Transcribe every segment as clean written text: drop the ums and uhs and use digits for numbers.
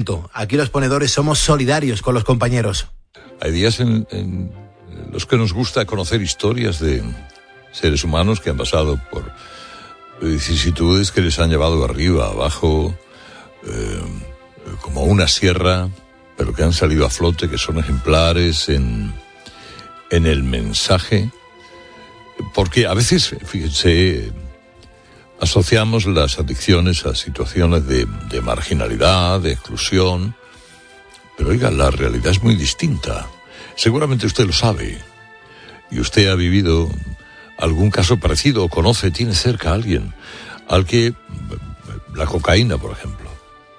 punto. Aquí los ponedores somos solidarios con los compañeros. Hay días en los que nos gusta conocer historias de seres humanos que han pasado por vicisitudes que les han llevado arriba, abajo, como una sierra, pero que han salido a flote, que son ejemplares en el mensaje. Porque a veces, fíjense, asociamos las adicciones a situaciones de marginalidad, de exclusión, pero oiga, la realidad es muy distinta. Seguramente usted lo sabe, y usted ha vivido algún caso parecido, o conoce, tiene cerca a alguien, al que la cocaína, por ejemplo,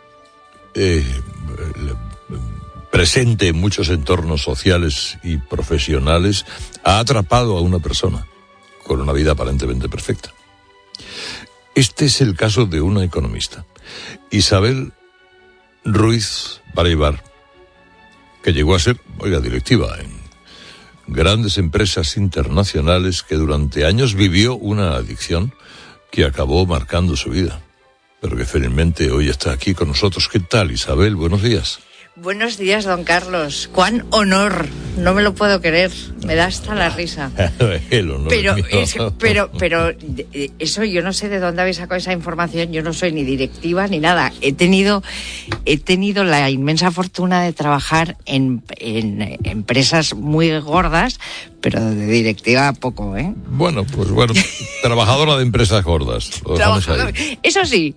presente en muchos entornos sociales y profesionales, ha atrapado a una persona con una vida aparentemente perfecta. Este es el caso de una economista, Isabel Ruiz Baraybar, que llegó a ser, directiva en grandes empresas internacionales, que durante años vivió una adicción que acabó marcando su vida, pero que felizmente hoy está aquí con nosotros. ¿Qué tal, Isabel? Buenos días. Buenos días, don Carlos. ¡Cuán honor! No me lo puedo creer. Me da hasta la risa. El honor pero eso, yo no sé de dónde habéis sacado esa información. Yo no soy ni directiva ni nada. He tenido la inmensa fortuna de trabajar en empresas muy gordas, pero de directiva poco, ¿eh? Bueno, trabajadora de empresas gordas. Eso sí.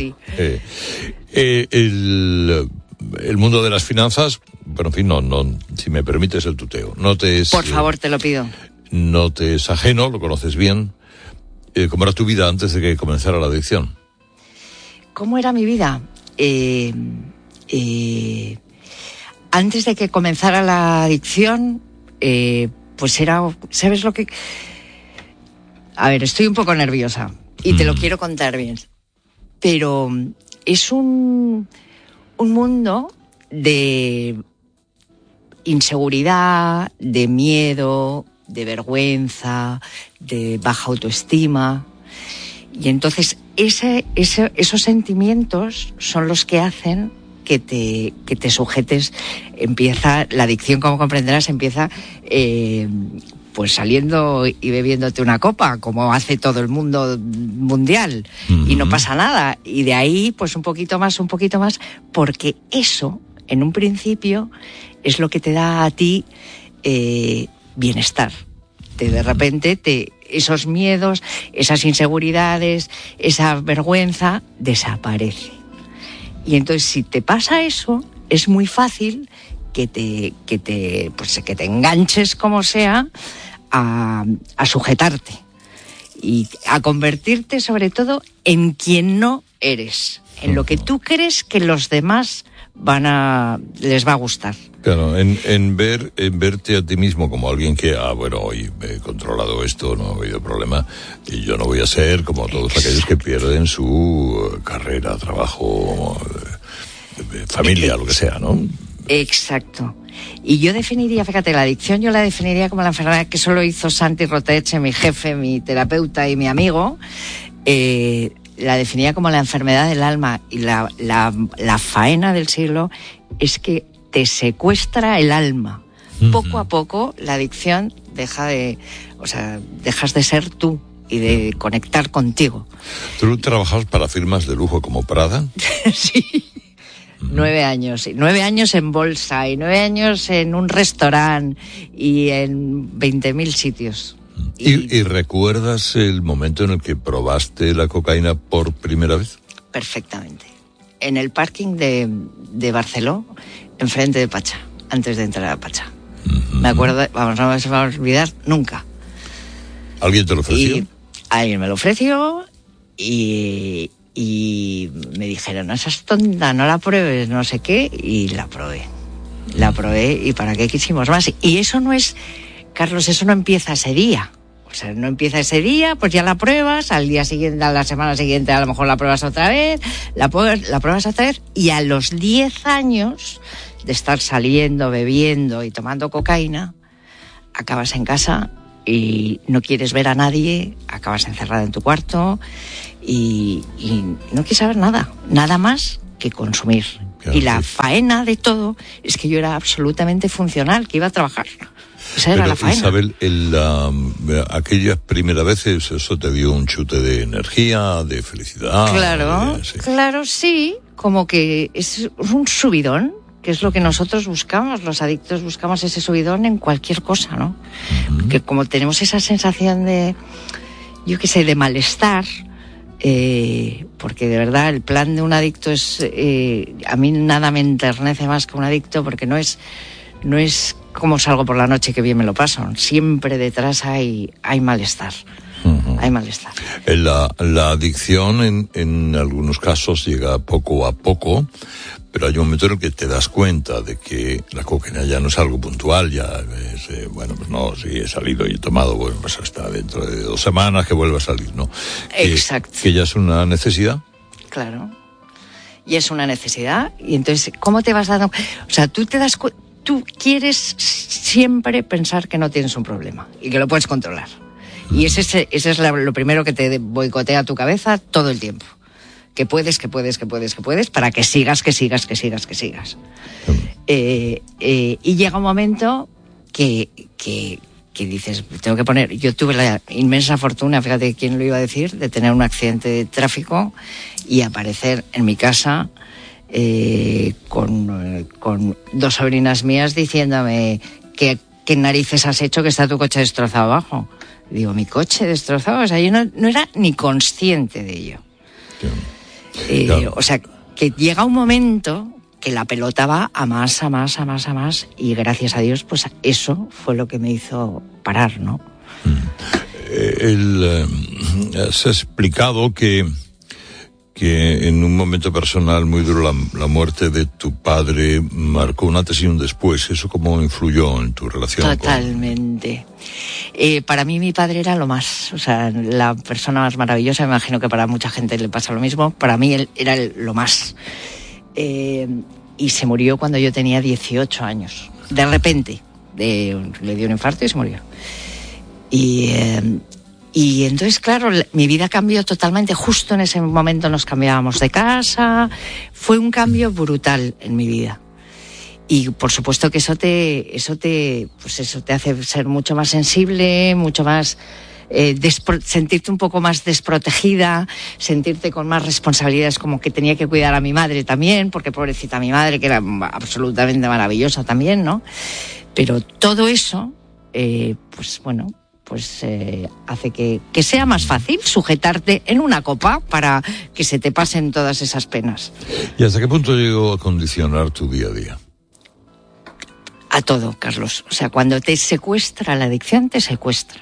El mundo de las finanzas, pero en fin, no, si me permites el tuteo. Por favor, te lo pido. No te es ajeno, lo conoces bien. ¿Cómo era tu vida antes de que comenzara la adicción? ¿Cómo era mi vida? Antes de que comenzara la adicción, pues era, ¿sabes lo que...? A ver, estoy un poco nerviosa y te lo quiero contar bien. Pero es un mundo de inseguridad, de miedo, de vergüenza, de baja autoestima. Y entonces esos sentimientos son los que hacen que te sujetes. La adicción, como comprenderás, empieza pues saliendo y bebiéndote una copa, como hace todo el mundo mundial, y no pasa nada. Y de ahí, pues un poquito más, porque eso, en un principio, es lo que te da a ti bienestar. De repente, esos miedos, esas inseguridades, esa vergüenza, desaparece. Y entonces, si te pasa eso, es muy fácil que te enganches como sea a sujetarte y a convertirte sobre todo en quien no eres, en lo que tú crees que los demás les va a gustar. Claro, en verte a ti mismo como alguien que, hoy he controlado esto, no ha habido problema, y yo no voy a ser como todos aquellos que pierden su carrera, trabajo, familia, lo que sea, ¿no? Exacto. Y yo definiría, fíjate, la adicción yo la definiría como la enfermedad que solo hizo Santi Roteche, mi jefe, mi terapeuta y mi amigo. La definiría como la enfermedad del alma, y la faena del siglo es que te secuestra el alma. Poco a poco la adicción dejas de ser tú y de conectar contigo. ¿Tú trabajabas para firmas de lujo como Prada? Sí. 9 años. 9 años en bolsa y 9 años en un restaurante y en 20.000 sitios. ¿Y recuerdas el momento en el que probaste la cocaína por primera vez? Perfectamente. En el parking de Barceló, enfrente de Pacha, antes de entrar a Pacha. Me acuerdo, no se va a olvidar nunca. ¿Alguien te lo ofreció? Alguien me lo ofreció y me dijeron, no seas tonta, no la pruebes, no sé qué, y la probé. ¿Y para qué quisimos más? Y eso no es, Carlos, eso no empieza ese día. O sea, no empieza ese día, pues ya la pruebas, al día siguiente, a la semana siguiente a lo mejor la pruebas otra vez, la pruebas otra vez, y a los 10 años de estar saliendo, bebiendo y tomando cocaína, acabas en casa y no quieres ver a nadie, acabas encerrada en tu cuarto y no quieres saber nada más que consumir. Claro, y la faena de todo es que yo era absolutamente funcional, que iba a trabajar. Esa era la faena. Isabel, aquellas primeras veces eso te dio un chute de energía, de felicidad. Claro, sí, como que es un subidón, que es lo que nosotros buscamos, los adictos buscamos ese subidón en cualquier cosa, ¿no? Que como tenemos esa sensación de, yo qué sé, de malestar, porque de verdad el plan de un adicto es, a mí nada me enternece más que un adicto, porque no es como salgo por la noche que bien me lo paso, siempre detrás hay malestar. Hay malestar. La adicción en algunos casos llega poco a poco, pero hay un momento en el que te das cuenta de que la cocaína ya no es algo puntual, ya es, sí, he salido y he tomado, bueno, pues hasta dentro de 2 semanas que vuelva a salir, ¿no? Exacto. Que ya es una necesidad. Claro. Y es una necesidad, y entonces, ¿cómo te vas dando? O sea, tú quieres siempre pensar que no tienes un problema y que lo puedes controlar. Y ese es lo primero que te boicotea tu cabeza todo el tiempo. Que puedes, para que sigas. Y llega un momento que dices, tengo que poner... Yo tuve la inmensa fortuna, fíjate quién lo iba a decir, de tener un accidente de tráfico y aparecer en mi casa con 2 sobrinas mías diciéndome ¿qué narices has hecho que está tu coche destrozado abajo? Digo, ¿mi coche destrozado? O sea, yo no era ni consciente de ello. Claro. O sea, que llega un momento que la pelota va a más, y gracias a Dios, pues eso fue lo que me hizo parar, ¿no? Has explicado que en un momento personal muy duro la muerte de tu padre marcó un antes y un después. ¿Eso cómo influyó en tu relación? Totalmente. Para mí mi padre era lo más, o sea, la persona más maravillosa. Me imagino que para mucha gente le pasa lo mismo. Para mí él era lo más. Y se murió cuando yo tenía 18 años. De repente. Le dio un infarto y se murió. Y entonces, claro, mi vida cambió totalmente. Justo en ese momento nos cambiábamos de casa. Fue un cambio brutal en mi vida. Y por supuesto que eso te hace ser mucho más sensible, mucho más sentirte un poco más desprotegida, sentirte con más responsabilidades, como que tenía que cuidar a mi madre también, porque pobrecita mi madre, que era absolutamente maravillosa también, ¿no? Pero todo eso, hace que sea más fácil sujetarte en una copa para que se te pasen todas esas penas. ¿Y hasta qué punto llegó a condicionar tu día a día? A todo, Carlos. O sea, cuando te secuestra la adicción, te secuestra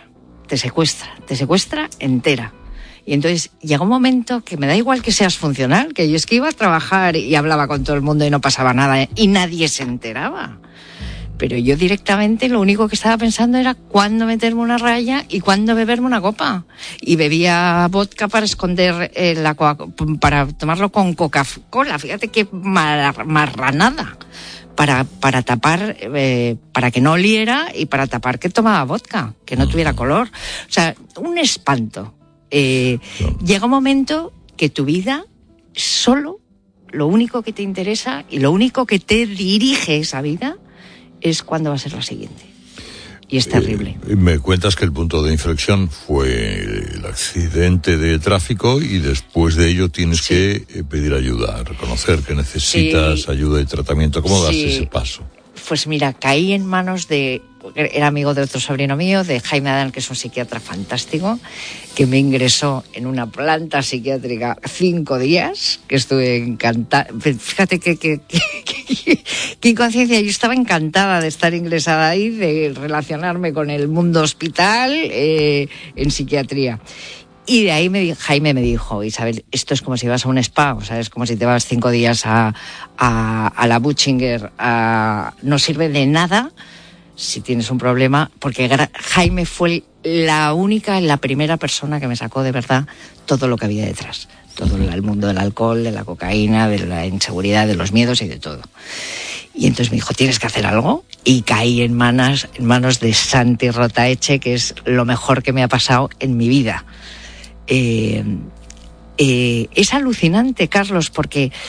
entera. Y entonces llega un momento que me da igual que seas funcional, que yo es que iba a trabajar y hablaba con todo el mundo y no pasaba nada y nadie se enteraba. Pero yo directamente lo único que estaba pensando era cuándo meterme una raya y cuándo beberme una copa. Y bebía vodka para esconder para tomarlo con Coca-Cola. Fíjate qué marranada. Para tapar, para que no oliera y para tapar que tomaba vodka, que no tuviera color. O sea, un espanto. Llega un momento que tu vida solo, lo único que te interesa y lo único que te dirige esa vida es cuándo va a ser la siguiente. Y es terrible. Me cuentas que el punto de inflexión fue el accidente de tráfico y después de ello tienes que pedir ayuda, reconocer que necesitas ayuda y tratamiento. ¿Cómo das ese paso? Pues mira, caí en manos era amigo de otro sobrino mío, de Jaime Adán, que es un psiquiatra fantástico, que me ingresó en una planta psiquiátrica 5 días, que estuve encantada. Fíjate qué inconsciencia, yo estaba encantada de estar ingresada ahí, de relacionarme con el mundo hospital en psiquiatría. Y de ahí Jaime me dijo, Isabel, esto es como si vas a un spa, o sea, es como si te vas 5 días a la Butchinger, no sirve de nada si tienes un problema, porque Jaime fue la primera persona que me sacó de verdad todo lo que había detrás. Todo el mundo del alcohol, de la cocaína, de la inseguridad, de los miedos y de todo. Y entonces me dijo, ¿tienes que hacer algo? Y caí en manos de Santi Rotaeche, que es lo mejor que me ha pasado en mi vida. Es alucinante, Carlos, porque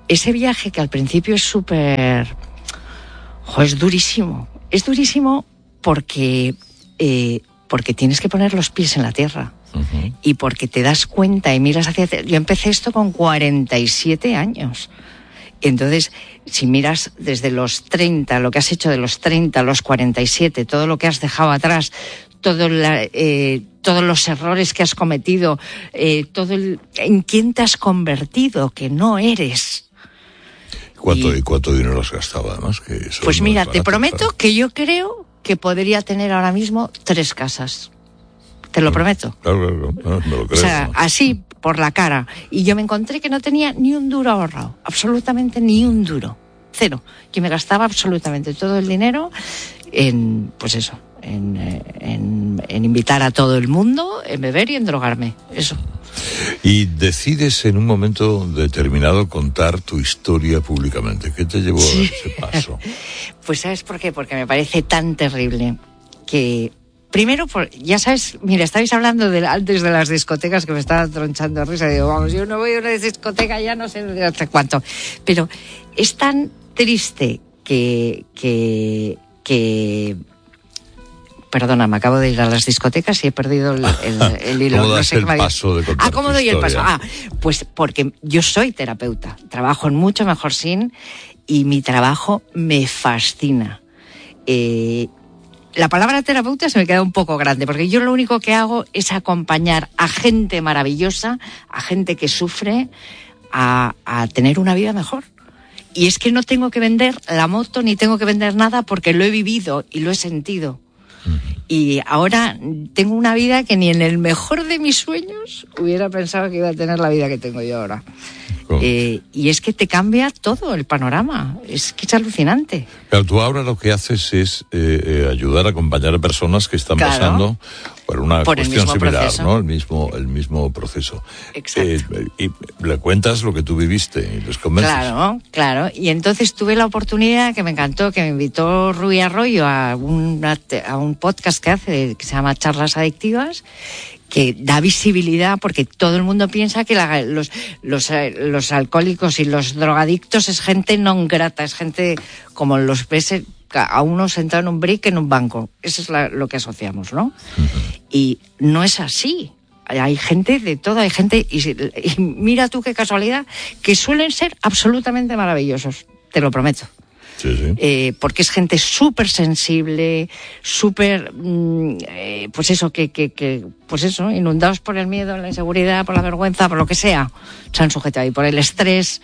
ese viaje que al principio es súper... es durísimo. Es durísimo porque tienes que poner los pies en la tierra. Uh-huh. Y porque te das cuenta y miras hacia... Yo empecé esto con 47 años. Entonces, si miras desde los 30, lo que has hecho de los 30 a los 47, todo lo que has dejado atrás, todos los errores que has cometido, en quién te has convertido, que no eres. ¿Cuánto dinero has gastado además? Que eso pues no mira, es barato, te prometo que yo creo que podría tener ahora mismo 3 casas. Te lo prometo. Claro, no, me lo creo. O sea, así, por la cara. Y yo me encontré que no tenía ni un duro ahorrado. Absolutamente ni un duro. 0. Que me gastaba absolutamente todo el dinero en, pues eso, en invitar a todo el mundo, en beber y en drogarme. Eso. Y decides en un momento determinado contar tu historia públicamente. ¿Qué te llevó a dar ese paso? Pues ¿sabes por qué? Porque me parece tan terrible que... Primero, ya sabes, mira, estabais hablando antes de las discotecas que me estaba tronchando de risa. Digo, vamos, yo no voy a una discoteca, ya no sé hasta cuánto. Pero es tan triste que perdona, me acabo de ir a las discotecas y he perdido el hilo. ¿Cómo das el paso de contar ¿Cómo doy el paso? Pues porque yo soy terapeuta. Trabajo en Mucho Mejor Sin y mi trabajo me fascina. La palabra terapeuta se me queda un poco grande, porque yo lo único que hago es acompañar a gente maravillosa, a gente que sufre, a tener una vida mejor. Y es que no tengo que vender la moto ni tengo que vender nada porque lo he vivido y lo he sentido. Y ahora tengo una vida que ni en el mejor de mis sueños hubiera pensado que iba a tener la vida que tengo yo ahora. Y es que te cambia todo el panorama, es que es alucinante. Pero tú ahora lo que haces es ayudar a acompañar a personas que están pasando por una cuestión similar, proceso. ¿No? El mismo proceso. Exacto. Y le cuentas lo que tú viviste y les convences. Claro. Y entonces tuve la oportunidad, que me encantó, que me invitó Rui Arroyo a un podcast que hace, que se llama Charlas Adictivas, que da visibilidad, porque todo el mundo piensa que los alcohólicos y los drogadictos es gente non grata, es gente como los ves a uno sentado en un brick en un banco. Eso es lo que asociamos, ¿no? Uh-huh. Y no es así. Hay gente de todo, hay gente, y mira tú qué casualidad, que suelen ser absolutamente maravillosos, te lo prometo. Sí. Porque es gente súper sensible, súper, pues eso, pues eso, inundados por el miedo, la inseguridad, por la vergüenza, por lo que sea, se han sujetado ahí, por el estrés,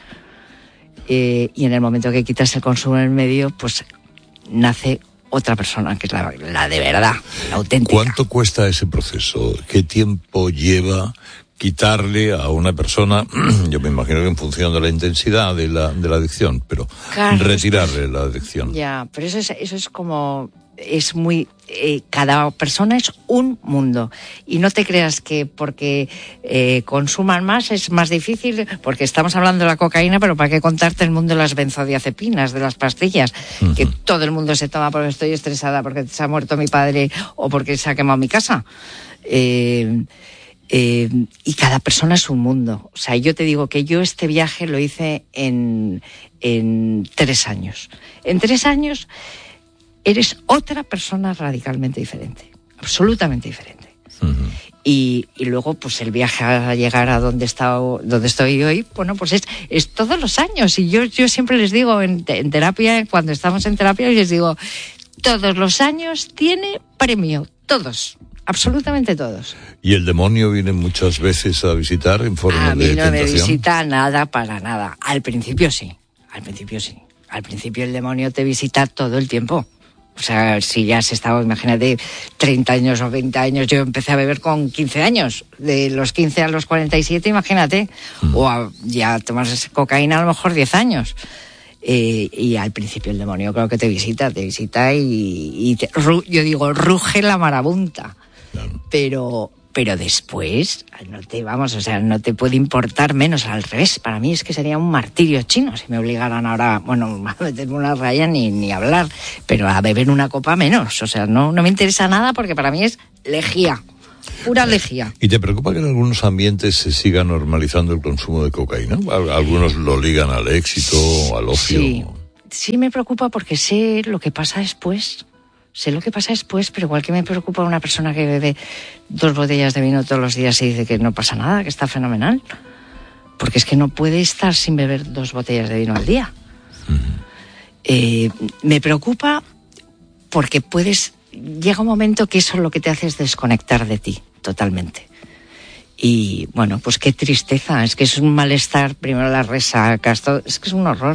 y en el momento que quitas el consumo en el medio, pues nace otra persona, que es la de verdad, la auténtica. ¿Cuánto cuesta ese proceso? ¿Qué tiempo lleva quitarle a una persona, yo me imagino que en función de la intensidad de la adicción, pero claro, retirarle la adicción? Ya, pero eso es como, es muy, cada persona es un mundo, y no te creas que porque consuman más es más difícil, porque estamos hablando de la cocaína, pero para qué contarte el mundo de las benzodiazepinas, de las pastillas, uh-huh. Que todo el mundo se toma porque estoy estresada, porque se ha muerto mi padre o porque se ha quemado mi casa. Y cada persona es un mundo. O sea, yo te digo que yo este viaje lo hice en 3 años. En 3 años eres otra persona radicalmente diferente, absolutamente diferente. Uh-huh. Y luego, pues el viaje a llegar a donde estoy hoy, bueno, pues es todos los años. Y yo siempre les digo en terapia, cuando estamos en terapia, les digo, todos los años tiene premio, todos. Absolutamente todos. ¿Y el demonio viene muchas veces a visitar en forma de tentación? A mí no me visita nada para nada. Al principio sí. Al principio el demonio te visita todo el tiempo. O sea, si ya has estado, imagínate, 30 años o 20 años, yo empecé a beber con 15 años. De los 15 a los 47, imagínate. O ya tomas cocaína a lo mejor 10 años. Y al principio el demonio creo que te visita y yo digo, ruge la marabunta. Claro. Pero después no te puede importar menos, al revés. Para mí es que sería un martirio chino si me obligaran ahora, bueno, a meterme una raya ni hablar, pero a beber una copa menos. O sea, no me interesa nada porque para mí es lejía. Pura lejía. ¿Y te preocupa que en algunos ambientes se siga normalizando el consumo de cocaína? Algunos lo ligan al éxito, al ocio. Sí me preocupa porque sé lo que pasa después. Pero igual que me preocupa una persona que bebe 2 botellas de vino todos los días y dice que no pasa nada, que está fenomenal. Porque es que no puede estar sin beber 2 botellas de vino al día. Me preocupa porque llega un momento que eso lo que te hace es desconectar de ti totalmente. Y bueno, pues qué tristeza, es que es un malestar, primero la resaca, es que es un horror.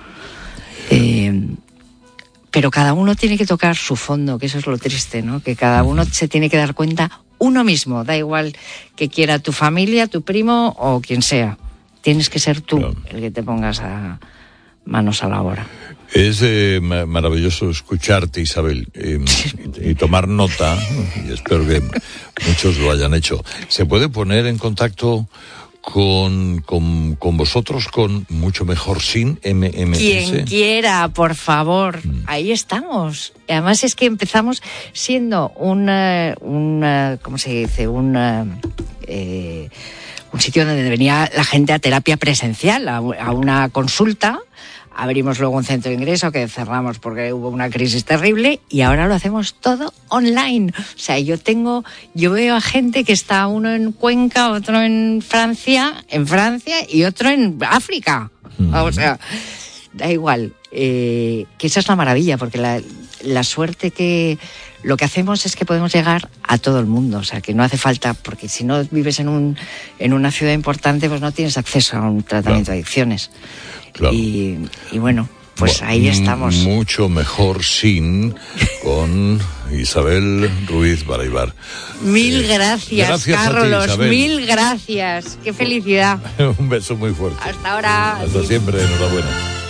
Pero cada uno tiene que tocar su fondo, que eso es lo triste, ¿no? Que cada uno se tiene que dar cuenta uno mismo, da igual que quiera tu familia, tu primo o quien sea. Tienes que ser tú el que te pongas manos a la obra. Es maravilloso escucharte, Isabel, y tomar nota, y espero que muchos lo hayan hecho. ¿Se puede poner en contacto con vosotros con Mucho Mejor Sin MMS? Quien quiera, por favor, ahí estamos. Además es que empezamos siendo ¿cómo se dice? Un sitio donde venía la gente a terapia presencial, a una consulta. Abrimos luego un centro de ingreso que cerramos porque hubo una crisis terrible y ahora lo hacemos todo online. O sea, yo veo a gente que está uno en Cuenca, otro en Francia y otro en África. O sea, da igual. Que esa es la maravilla, porque la suerte que lo que hacemos es que podemos llegar a todo el mundo. O sea, que no hace falta, porque si no vives en una ciudad importante, pues no tienes acceso a un tratamiento de adicciones. Claro. Y bueno, pues ahí estamos. Mucho Mejor Sin con Isabel Ruiz Baraybar. Mil gracias, Carlos. A ti, mil gracias. Qué felicidad. Un beso muy fuerte. Hasta ahora. Hasta siempre. Enhorabuena.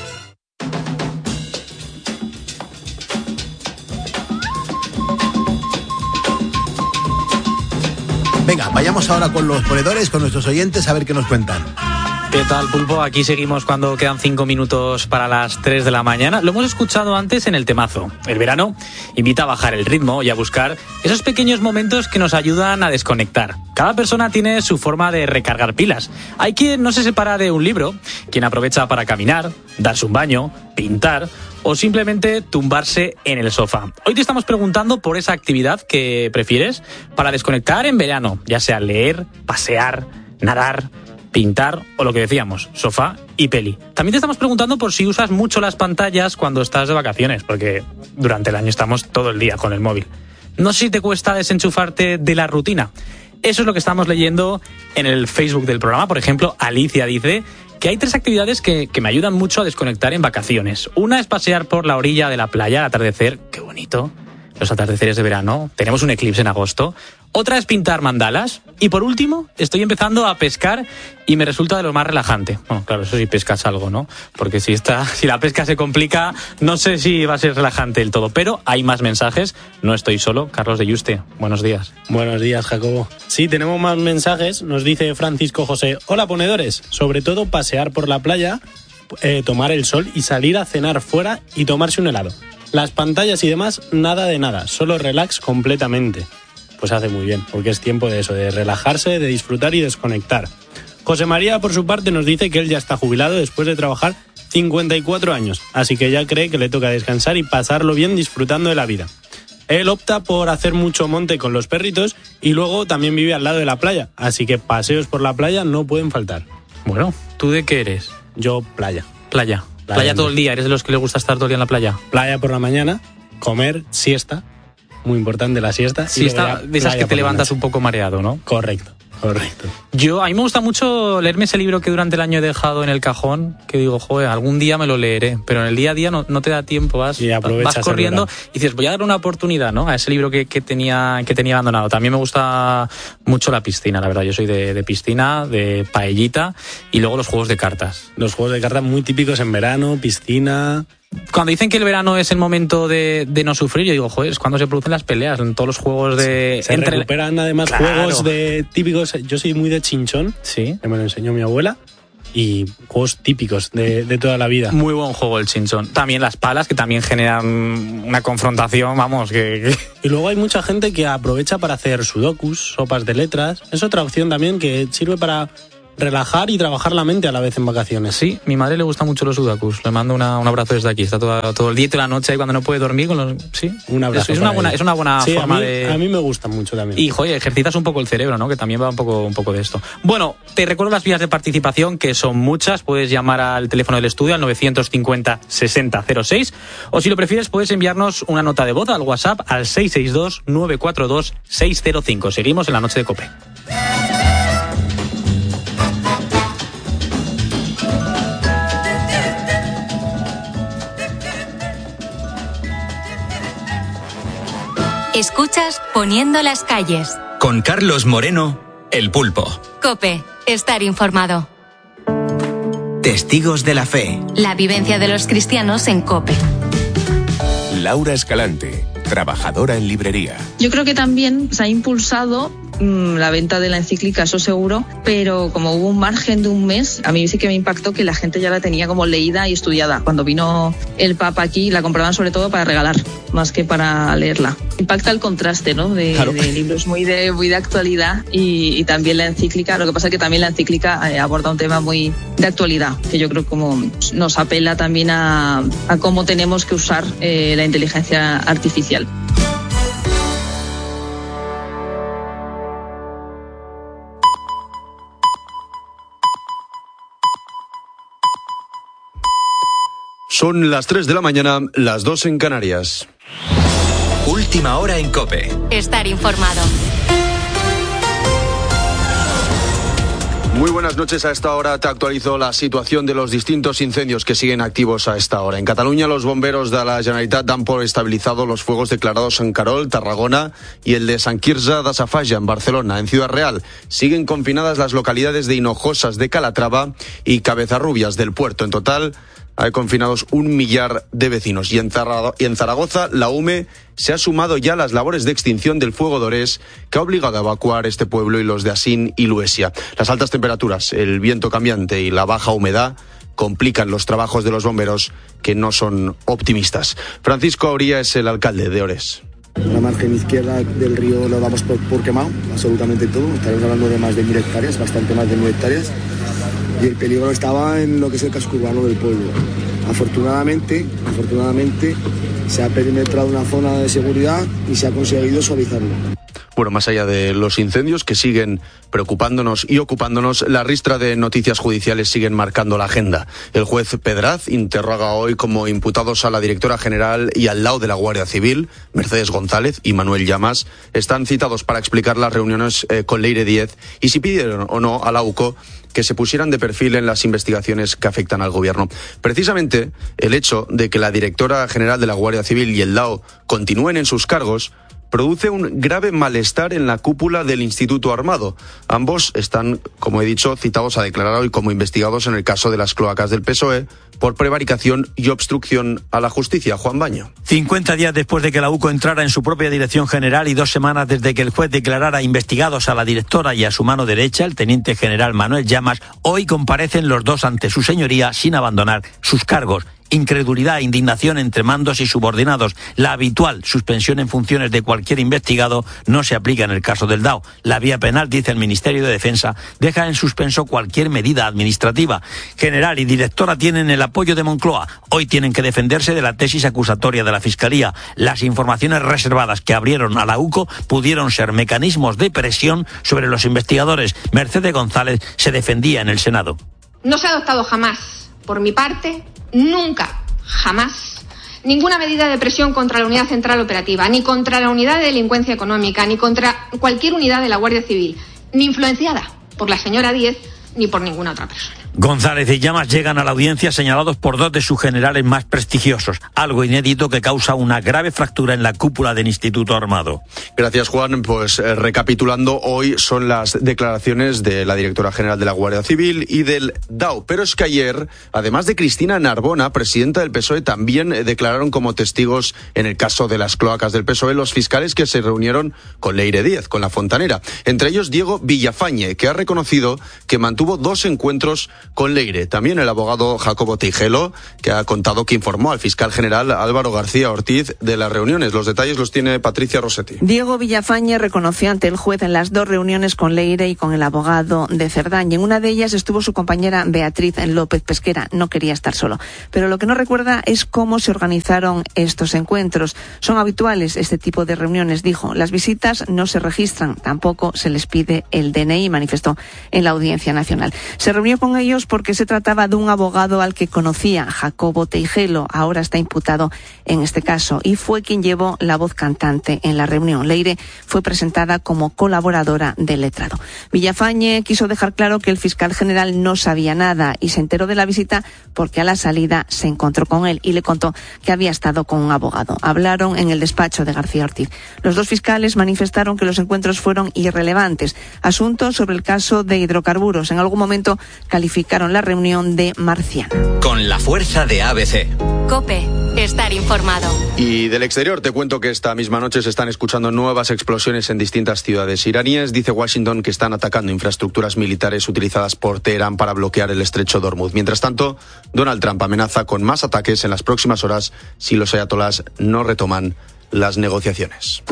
Venga, vayamos ahora con los ponedores, con nuestros oyentes, a ver qué nos cuentan. ¿Qué tal, Pulpo? Aquí seguimos cuando quedan 5 minutos para las 3 de la mañana. Lo hemos escuchado antes en el temazo. El verano invita a bajar el ritmo y a buscar esos pequeños momentos que nos ayudan a desconectar. Cada persona tiene su forma de recargar pilas. Hay quien no se separa de un libro, quien aprovecha para caminar, darse un baño, pintar o simplemente tumbarse en el sofá. Hoy te estamos preguntando por esa actividad que prefieres para desconectar en verano, ya sea leer, pasear, nadar, pintar o lo que decíamos, sofá y peli. También te estamos preguntando por si usas mucho las pantallas cuando estás de vacaciones, porque durante el año estamos todo el día con el móvil. No sé si te cuesta desenchufarte de la rutina. Eso es lo que estamos leyendo en el Facebook del programa. Por ejemplo, Alicia dice que hay 3 actividades que me ayudan mucho a desconectar en vacaciones. Una es pasear por la orilla de la playa al atardecer. ¡Qué bonito! Los atardeceres de verano. Tenemos un eclipse en agosto. Otra es pintar mandalas. Y por último, estoy empezando a pescar y me resulta de lo más relajante. Bueno, claro, eso sí pescas algo, ¿no? Porque si la pesca se complica, no sé si va a ser relajante del todo. Pero hay más mensajes. No estoy solo. Carlos de Yuste, buenos días. Buenos días, Jacobo. Sí, tenemos más mensajes. Nos dice Francisco José: hola, ponedores. Sobre todo pasear por la playa, tomar el sol y salir a cenar fuera y tomarse un helado. Las pantallas y demás, nada de nada, solo relax completamente. Pues hace muy bien, porque es tiempo de eso, de relajarse, de disfrutar y desconectar. José María, por su parte, nos dice que él ya está jubilado después de trabajar 54 años, así que ya cree que le toca descansar y pasarlo bien disfrutando de la vida. Él opta por hacer mucho monte con los perritos y luego también vive al lado de la playa, así que paseos por la playa no pueden faltar. Bueno, ¿tú de qué eres? Yo, playa. Playa todo el día, ¿eres de los que le gusta estar todo el día en la playa? Playa por la mañana, comer, siesta, muy importante la siesta. Siesta, de esas que te levantas un poco mareado, ¿no? Correcto. A mí me gusta mucho leerme ese libro que durante el año he dejado en el cajón, que digo, joder, algún día me lo leeré, pero en el día a día no te da tiempo, vas corriendo y dices, voy a dar una oportunidad, ¿no? A ese libro que tenía abandonado. También me gusta mucho la piscina, la verdad, yo soy de piscina, de paellita y luego los juegos de cartas. Los juegos de cartas muy típicos en verano, piscina. Cuando dicen que el verano es el momento de no sufrir, yo digo, joder, es cuando se producen las peleas, en todos los juegos de... Se recuperan además juegos de típicos. Yo soy muy de chinchón, sí, que me lo enseñó mi abuela, y juegos típicos de toda la vida. Muy buen juego el chinchón. También las palas, que también generan una confrontación, vamos, que... Y luego hay mucha gente que aprovecha para hacer sudokus, sopas de letras. Es otra opción también que sirve para relajar y trabajar la mente a la vez en vacaciones. Sí, mi madre le gustan mucho los sudokus. Le mando un abrazo desde aquí. Está todo el día y toda la noche y cuando no puede dormir con los... Sí, un abrazo. Es una buena sí, forma de... A mí me gustan mucho también. Y, joder, ejercitas un poco el cerebro, ¿no? Que también va un poco de esto. Bueno, te recuerdo las vías de participación, que son muchas. Puedes llamar al teléfono del estudio, al 950-6006. O si lo prefieres, puedes enviarnos una nota de voz al WhatsApp al 662-942-605. Seguimos en la noche de COPE. Escuchas Poniendo las calles. Con Carlos Moreno, El Pulpo. COPE, estar informado. Testigos de la fe. La vivencia de los cristianos en COPE. Laura Escalante, trabajadora en librería. Yo creo que también se ha impulsado la venta de la encíclica, eso seguro, pero como hubo un margen de un mes, a mí sí que me impactó que la gente ya la tenía como leída y estudiada. Cuando vino el Papa aquí, la compraban sobre todo para regalar, más que para leerla. Impacta el contraste, ¿no? De libros muy de actualidad y también la encíclica. Lo que pasa es que también la encíclica aborda un tema muy de actualidad, que yo creo como nos apela también a cómo tenemos que usar la inteligencia artificial. Son las 3 de la mañana, las 2 en Canarias. Última hora en COPE. Estar informado. Muy buenas noches. A esta hora te actualizo la situación de los distintos incendios que siguen activos a esta hora. En Cataluña, los bomberos de la Generalitat dan por estabilizado los fuegos declarados en Carol, Tarragona y el de Sant Quirze de Safaja, en Barcelona. En Ciudad Real siguen confinadas las localidades de Hinojosas de Calatrava y Cabezarrubias del Puerto. En total, hay confinados 1 millar de vecinos. Y en Zaragoza, la UME se ha sumado ya a las labores de extinción del fuego de Orés, que ha obligado a evacuar este pueblo y los de Asín y Luesia. Las altas temperaturas, el viento cambiante y la baja humedad complican los trabajos de los bomberos, que no son optimistas. Francisco Auría es el alcalde de Orés. La margen izquierda del río lo damos por quemado, absolutamente todo. Estaremos hablando de más de 1.000 hectáreas, bastante más de 1.000 hectáreas. Y el peligro estaba en lo que es el casco urbano del pueblo. Afortunadamente, se ha perimetrado una zona de seguridad y se ha conseguido suavizarlo. Bueno, más allá de los incendios que siguen preocupándonos y ocupándonos, la ristra de noticias judiciales siguen marcando la agenda. El juez Pedraz interroga hoy como imputados a la directora general y al lao de la Guardia Civil, Mercedes González y Manuel Llamas. Están citados para explicar las reuniones con Leire Díez y si pidieron o no a la UCO que se pusieran de perfil en las investigaciones que afectan al gobierno. Precisamente el hecho de que la directora general de la Guardia Civil y el lao continúen en sus cargos produce un grave malestar en la cúpula del Instituto Armado. Ambos están, como he dicho, citados a declarar hoy como investigados en el caso de las cloacas del PSOE por prevaricación y obstrucción a la justicia. Juan Baño. 50 días después de que la UCO entrara en su propia dirección general y 2 semanas desde que el juez declarara investigados a la directora y a su mano derecha, el teniente general Manuel Llamas, hoy comparecen los dos ante su señoría sin abandonar sus cargos. Incredulidad e indignación entre mandos y subordinados. La habitual suspensión en funciones de cualquier investigado no se aplica en el caso del DAO. La vía penal, dice el Ministerio de Defensa, deja en suspenso cualquier medida administrativa. General y directora tienen el apoyo de Moncloa. Hoy tienen que defenderse de la tesis acusatoria de la Fiscalía. Las informaciones reservadas que abrieron a la UCO pudieron ser mecanismos de presión sobre los investigadores. Mercedes González se defendía en el Senado. No se ha adoptado jamás, por mi parte, nunca, jamás, ninguna medida de presión contra la Unidad Central Operativa, ni contra la Unidad de Delincuencia Económica, ni contra cualquier unidad de la Guardia Civil, ni influenciada por la señora Díez, ni por ninguna otra persona. González y Llamas llegan a la audiencia señalados por 2 de sus generales más prestigiosos, algo inédito que causa una grave fractura en la cúpula del Instituto Armado. Gracias, Juan. Pues recapitulando, hoy son las declaraciones de la directora general de la Guardia Civil y del DAO. Pero es que ayer, además de Cristina Narbona, presidenta del PSOE, también declararon como testigos en el caso de las cloacas del PSOE los fiscales que se reunieron con Leire Díez, con la fontanera. Entre ellos Diego Villafañe, que ha reconocido que mantuvo mantuvo 2 encuentros con Leire. También el abogado Jacobo Teijelo, que ha contado que informó al fiscal general Álvaro García Ortiz de las reuniones. Los detalles los tiene Patricia Rossetti. Diego Villafañe reconoció ante el juez en las 2 reuniones con Leire y con el abogado de Cerdán. Y en una de ellas estuvo su compañera Beatriz López Pesquera. No quería estar solo. Pero lo que no recuerda es cómo se organizaron estos encuentros. Son habituales este tipo de reuniones, dijo. Las visitas no se registran, tampoco se les pide el DNI, manifestó en la Audiencia Nacional. Se reunió con ellos porque se trataba de un abogado al que conocía, Jacobo Teijelo, ahora está imputado en este caso, y fue quien llevó la voz cantante en la reunión. Leire fue presentada como colaboradora del letrado. Villafañe quiso dejar claro que el fiscal general no sabía nada y se enteró de la visita porque a la salida se encontró con él y le contó que había estado con un abogado. Hablaron en el despacho de García Ortiz. Los 2 fiscales manifestaron que los encuentros fueron irrelevantes. Asuntos sobre el caso de hidrocarburos. En algún momento calificaron la reunión de marciana. Con la fuerza de ABC. COPE. Estar informado. Y del exterior te cuento que esta misma noche se están escuchando nuevas explosiones en distintas ciudades iraníes. Dice Washington que están atacando infraestructuras militares utilizadas por Teherán para bloquear el estrecho de Hormuz. Mientras tanto, Donald Trump amenaza con más ataques en las próximas horas si los ayatolás no retoman las negociaciones.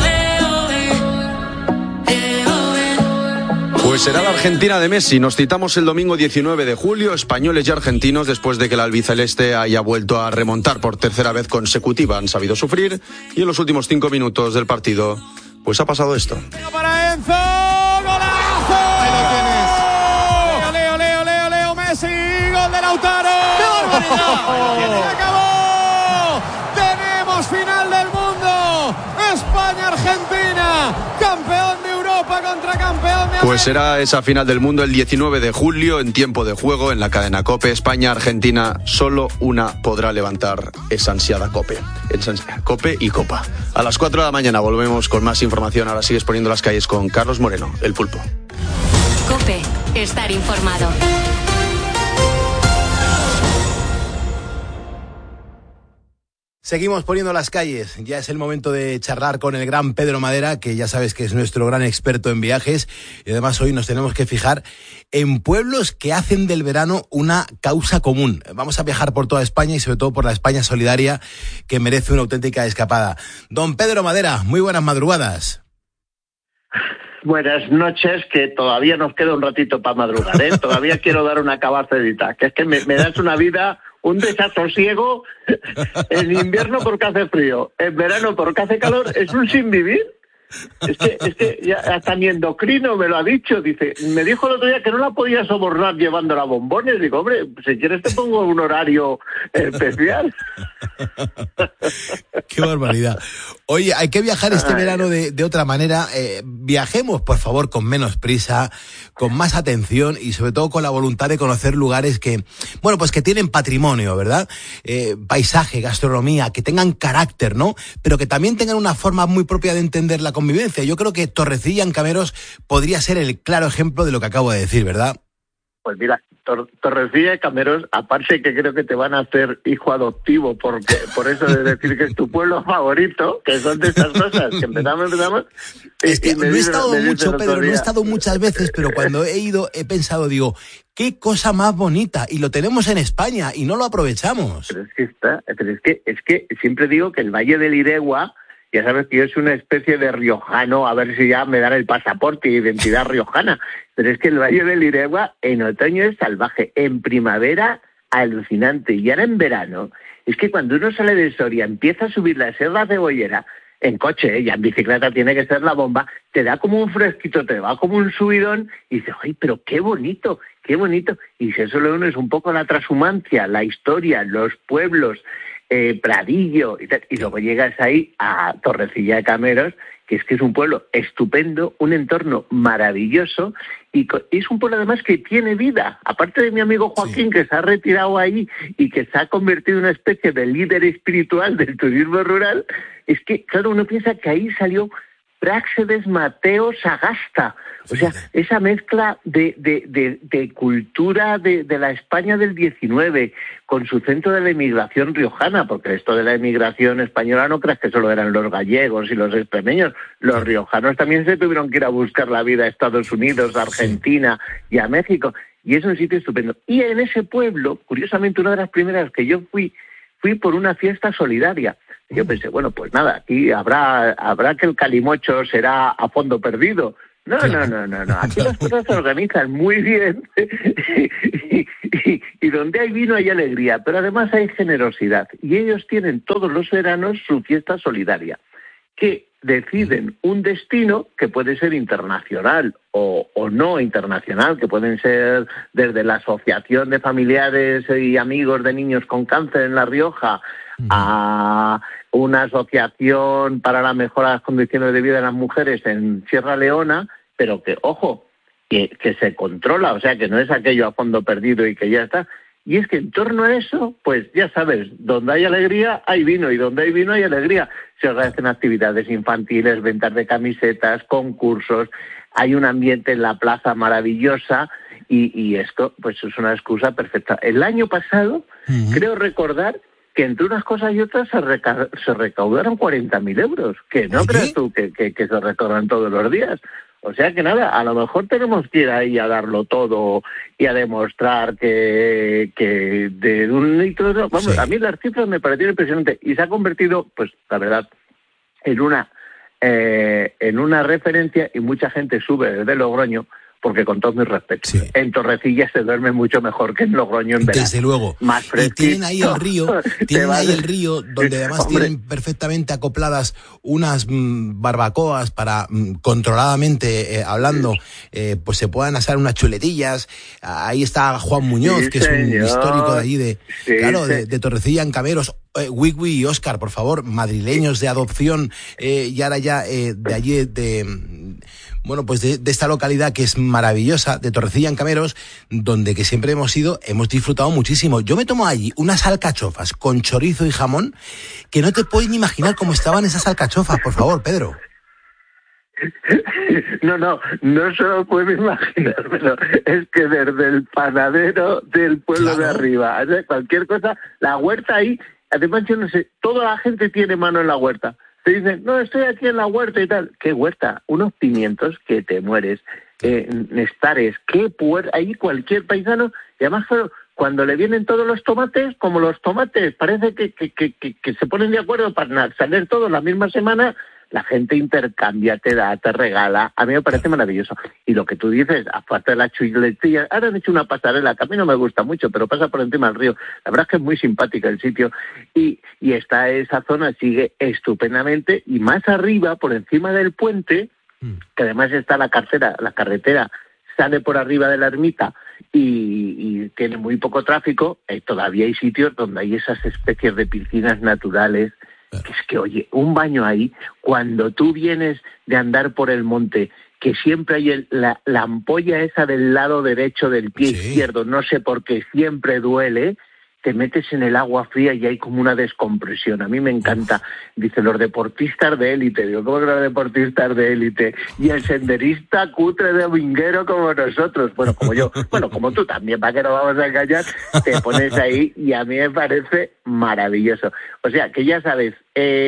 Pues será la Argentina de Messi. Nos citamos el domingo 19 de julio, españoles y argentinos, después de que el albiceleste haya vuelto a remontar por tercera vez consecutiva. Han sabido sufrir y en los últimos 5 minutos del partido, pues ha pasado esto. Para Enzo, ¡golazo! Ahí lo tienes. Leo Messi, gol de Lautaro. ¡Qué barbaridad! ¡Se acabó! Tenemos final del mundo. España-Argentina, campeón de Europa contra campeón de América. Pues será esa final del mundo el 19 de julio en tiempo de juego en la cadena COPE. España-Argentina, solo una podrá levantar esa ansiada COPE. COPE y Copa. A las 4 de la mañana volvemos con más información. Ahora sigues poniendo las calles con Carlos Moreno, el Pulpo. COPE. Estar informado. Seguimos poniendo las calles. Ya es el momento de charlar con el gran Pedro Madera, que ya sabes que es nuestro gran experto en viajes. Y además hoy nos tenemos que fijar en pueblos que hacen del verano una causa común. Vamos a viajar por toda España y sobre todo por la España solidaria, que merece una auténtica escapada. Don Pedro Madera, muy buenas madrugadas. Buenas noches, que todavía nos queda un ratito para madrugar, ¿eh? Todavía quiero dar una cabacedita, que es que me das una vida, un desasosiego en invierno porque hace frío, en verano porque hace calor, es un sin vivir. Es que ya hasta mi endocrino me lo ha dicho, me dijo el otro día que no la podía sobornar llevándola a bombones. Digo, hombre, si quieres te pongo un horario especial. Qué barbaridad. Oye, hay que viajar este verano de otra manera. Viajemos, por favor, con menos prisa, con más atención y sobre todo con la voluntad de conocer lugares que, bueno, pues que tienen patrimonio, ¿verdad? Paisaje, gastronomía, que tengan carácter, ¿no? Pero que también tengan una forma muy propia de entender la convivencia. Yo creo que Torrecilla en Cameros podría ser el claro ejemplo de lo que acabo de decir, ¿verdad? Pues mira, Torrecilla y Cameros, aparte que creo que te van a hacer hijo adoptivo, porque por eso de decir que es tu pueblo favorito, que son de esas cosas que empezamos. Es que no he estado mucho, Pedro, no he estado muchas veces, pero cuando he ido he pensado, digo, qué cosa más bonita, y lo tenemos en España y no lo aprovechamos. Pero es que siempre digo que el Valle del Iregua, ya sabes que yo soy una especie de riojano, a ver si ya me dan el pasaporte y identidad riojana, pero es que el Valle del Iregua en otoño es salvaje, en primavera alucinante, y ahora en verano, es que cuando uno sale de Soria, empieza a subir la Serra Cebollera, en coche, ya en bicicleta tiene que ser la bomba, te da como un fresquito, te va como un subidón, y dices, ¡ay, pero qué bonito! Y si eso lo unes un poco a la transhumancia, la historia, los pueblos, Pradillo y luego llegas ahí a Torrecilla de Cameros, que es un pueblo estupendo, un entorno maravilloso y es un pueblo además que tiene vida, aparte de mi amigo Joaquín, que se ha retirado ahí y que se ha convertido en una especie de líder espiritual del turismo rural. Es que claro, uno piensa que ahí salió Práxedes Mateo Sagasta. O sea, esa mezcla de cultura de la España del 19 con su centro de la inmigración riojana, porque esto de la inmigración española no creas que solo eran los gallegos y los extremeños, los riojanos también se tuvieron que ir a buscar la vida a Estados Unidos, a Argentina y a México, y es un sitio estupendo. Y en ese pueblo, curiosamente, una de las primeras que yo fui por una fiesta solidaria. Yo pensé, bueno, pues nada, aquí habrá que el calimocho será a fondo perdido. No. Aquí las cosas se organizan muy bien y donde hay vino hay alegría, pero además hay generosidad. Y ellos tienen todos los veranos su fiesta solidaria, que deciden un destino que puede ser internacional o no internacional, que pueden ser desde la Asociación de Familiares y Amigos de Niños con Cáncer en La Rioja a una asociación para la mejora de las condiciones de vida de las mujeres en Sierra Leona, pero que, ojo, que se controla, o sea, que no es aquello a fondo perdido y que ya está. Y es que en torno a eso, pues ya sabes, donde hay alegría hay vino, y donde hay vino hay alegría. Se organizan actividades infantiles, ventas de camisetas, concursos, hay un ambiente en la plaza maravillosa y esto pues es una excusa perfecta. El año pasado, creo recordar que entre unas cosas y otras se recaudaron 40.000 euros, que no creas tú que se recaudan todos los días. O sea que nada, a lo mejor tenemos que ir ahí a darlo todo y a demostrar que de un litro de... Vamos, a mí las cifras me parecieron impresionantes y se ha convertido, pues la verdad, en una referencia, y mucha gente sube desde Logroño, porque con todos mis respetos, en Torrecilla se duerme mucho mejor que en Logroño en verano. Desde luego. Más fresquito. Y tienen ahí el río, donde además tienen perfectamente acopladas unas barbacoas para, controladamente hablando, pues se puedan asar unas chuletillas. Ahí está Juan Muñoz, que es un histórico de allí, de Torrecilla en Cameros. Wigwi y Óscar, por favor, madrileños de adopción, y ahora ya de allí, de esta localidad que es maravillosa, de Torrecilla en Cameros, donde que siempre hemos ido, hemos disfrutado muchísimo. Yo me tomo allí unas alcachofas con chorizo y jamón, que no te puedes ni imaginar cómo estaban esas alcachofas, por favor, Pedro. No solo puedo imaginármelo, es que desde el panadero del pueblo de arriba, o sea, cualquier cosa, la huerta ahí, además yo no sé, toda la gente tiene mano en la huerta. Te dicen, no, estoy aquí en la huerta y tal. ¿Qué huerta? Unos pimientos que te mueres, nestares, ahí cualquier paisano, y además cuando le vienen todos los tomates, como los tomates, parece que se ponen de acuerdo para salir todos la misma semana. La gente intercambia, te da, te regala. A mí me parece maravilloso. Y lo que tú dices, aparte de la chuletilla, ahora han hecho una pasarela que a mí no me gusta mucho, pero pasa por encima del río. La verdad es que es muy simpática el sitio. Y esa zona sigue estupendamente. Y más arriba, por encima del puente, que además está la carretera sale por arriba de la ermita y tiene muy poco tráfico, todavía hay sitios donde hay esas especies de piscinas naturales. Que es que, oye, un baño ahí, cuando tú vienes de andar por el monte, que siempre hay la ampolla esa del lado derecho del pie izquierdo, no sé por qué, siempre duele, te metes en el agua fría y hay como una descompresión. A mí me encanta. Dice, los deportistas de élite. Digo, ¿cómo que los deportistas de élite? Y el senderista cutre de dominguero como nosotros. Bueno, como yo. Bueno, como tú también, para que no vamos a engañar. Te pones ahí y a mí me parece maravilloso. O sea, que ya sabes,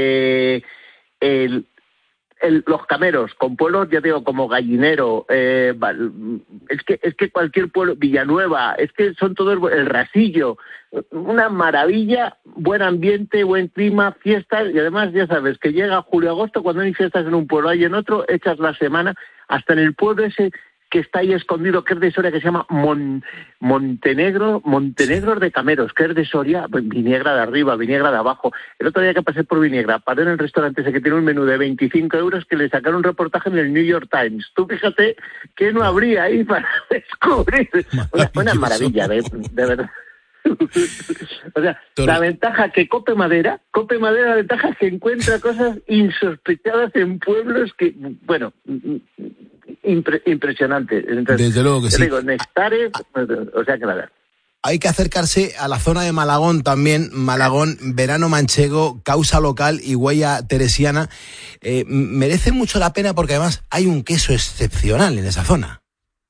los Cameros, con pueblos, ya digo, como Gallinero, es que cualquier pueblo, Villanueva, es que son todos, el Rasillo, una maravilla, buen ambiente, buen clima, fiestas, y además ya sabes que llega julio-agosto, cuando hay fiestas en un pueblo, hay en otro, echas la semana, hasta en el pueblo ese que está ahí escondido, que es de Soria, que se llama Montenegro de Cameros, que es de Soria, Viniegra de arriba, Viniegra de abajo. El otro día que pasé por Viniegra, paré en el restaurante ese que tiene un menú de 25 euros que le sacaron un reportaje en el New York Times. Tú fíjate que no habría ahí para descubrir. Una maravilla, de verdad. O sea, la ventaja que Cope Madera, la ventaja es que encuentra cosas insospechadas en pueblos que, bueno, impresionante. Entonces, desde luego que sí. Digo, nectares, o sea que nada. hay que acercarse a la zona de Malagón también, Malagón, verano manchego, causa local y huella teresiana. Merece mucho la pena porque además hay un queso excepcional en esa zona.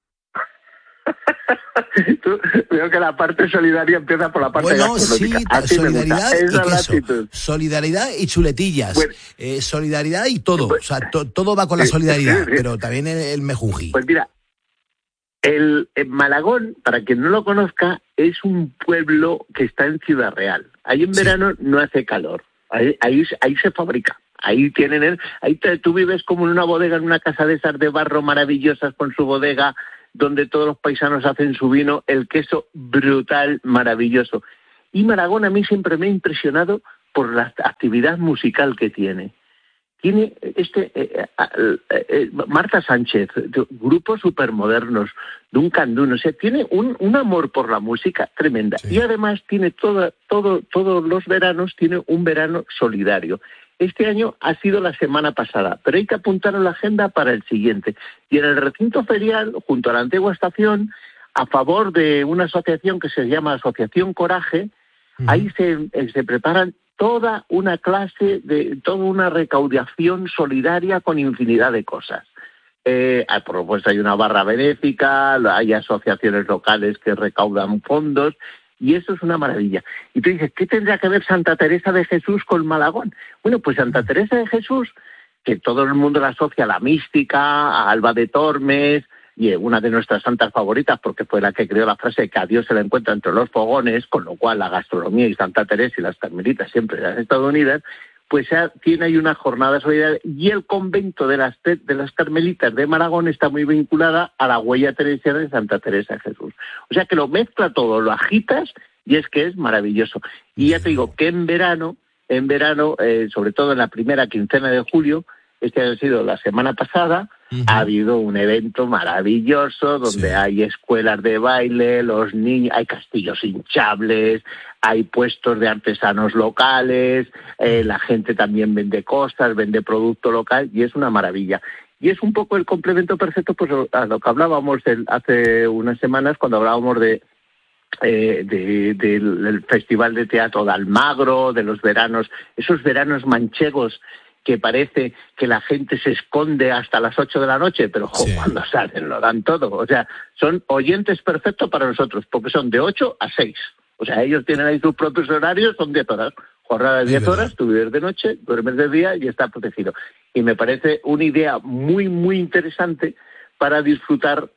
Veo que la parte solidaria empieza por la parte gastronómica. Sí, así solidaridad y queso, actitud. Solidaridad y chuletillas, solidaridad y todo, o sea, todo va con la solidaridad, pero también el mejunjí. Pues mira, el Malagón, para quien no lo conozca, es un pueblo que está en Ciudad Real. Ahí en verano no hace calor, ahí se fabrica. Ahí tú vives como en una bodega, en una casa de esas de barro maravillosas con su bodega, donde todos los paisanos hacen su vino, el queso brutal, maravilloso. Y Malagón a mí siempre me ha impresionado por la actividad musical que tiene. Tiene Marta Sánchez, grupos supermodernos, Duncan Dun, o sea, tiene un amor por la música tremenda. Sí. Y además tiene todos los veranos, tiene un verano solidario. Este año ha sido la semana pasada, pero hay que apuntar en la agenda para el siguiente. Y en el recinto ferial, junto a la antigua estación, a favor de una asociación que se llama Asociación Coraje, ahí se preparan toda una clase, toda una recaudación solidaria con infinidad de cosas. Por supuesto, hay una barra benéfica, hay asociaciones locales que recaudan fondos, y eso es una maravilla. Y tú dices, ¿qué tendría que ver Santa Teresa de Jesús con Malagón? Bueno, pues Santa Teresa de Jesús, que todo el mundo la asocia a la mística, a Alba de Tormes, y una de nuestras santas favoritas, porque fue la que creó la frase que a Dios se la encuentra entre los fogones, con lo cual la gastronomía y Santa Teresa y las carmelitas siempre han estado unidas, pues tiene ahí una jornada solidaria, y el convento de las carmelitas de Malagón está muy vinculada a la huella teresiana de Santa Teresa de Jesús. O sea que lo mezcla todo, lo agitas, y es que es maravilloso. Y ya te digo que en verano, sobre todo en la primera quincena de julio, este ha sido la semana pasada, ha habido un evento maravilloso donde hay escuelas de baile, los niños, hay castillos hinchables, hay puestos de artesanos locales, la gente también vende cosas, vende producto local, y es una maravilla. Y es un poco el complemento perfecto pues a lo que hablábamos hace unas semanas, cuando hablábamos del Festival de Teatro de Almagro, de los veranos, esos veranos manchegos, que parece que la gente se esconde hasta las 8 de la noche, pero cuando salen lo dan todo. O sea, son oyentes perfectos para nosotros, porque son de 8 a 6. O sea, ellos tienen ahí sus propios horarios, son 10 horas. Jornada de 10 horas, tú vives de noche, duermes de día y está protegido. Y me parece una idea muy, muy interesante para disfrutar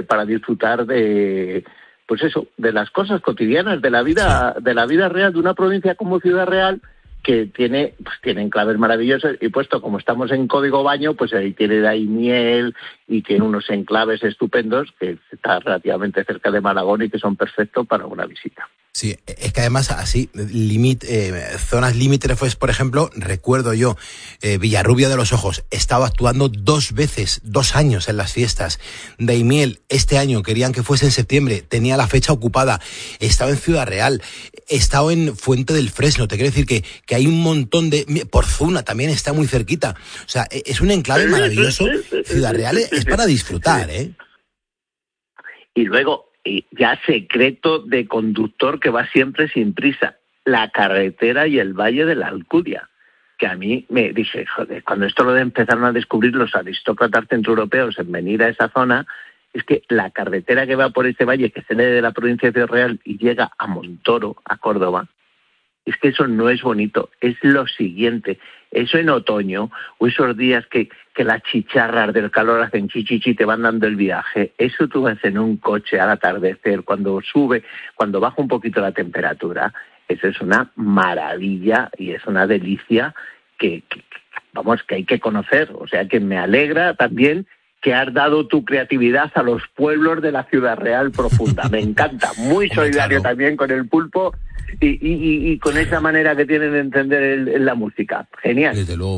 de, pues eso, de las cosas cotidianas, de la vida real de una provincia como Ciudad Real, que tiene enclaves maravillosos, y puesto como estamos en Código Baño, pues ahí tiene ahí miel y tiene unos enclaves estupendos que está relativamente cerca de Malagón y que son perfectos para una visita. Sí, es que además así, zonas límites, pues por ejemplo, recuerdo yo, Villarrubia de los Ojos, estaba actuando 2 años en las fiestas. Daimiel, este año querían que fuese en septiembre, tenía la fecha ocupada. Estaba en Ciudad Real, estaba en Fuente del Fresno, te quiero decir que hay un montón de... Porzuna también está muy cerquita. O sea, es un enclave maravilloso. Ciudad Real es para disfrutar, ¿eh? Y luego, ya secreto de conductor que va siempre sin prisa, la carretera y el Valle de la Alcudia, que a mí me dije, joder, cuando esto lo empezaron a descubrir los aristócratas centroeuropeos en venir a esa zona, es que la carretera que va por ese valle, que sale de la provincia de Ciudad Real y llega a Montoro, a Córdoba, es que eso no es bonito, es lo siguiente. Eso en otoño, o esos días que las chicharras del calor hacen chichichi y te van dando el viaje, eso tú vas en un coche al atardecer, cuando baja un poquito la temperatura, eso es una maravilla y es una delicia que hay que conocer. O sea que me alegra también que has dado tu creatividad a los pueblos de la Ciudad Real profunda. Me encanta, muy solidario también con el pulpo y con esa manera que tienen de entender la música. Genial. Desde luego.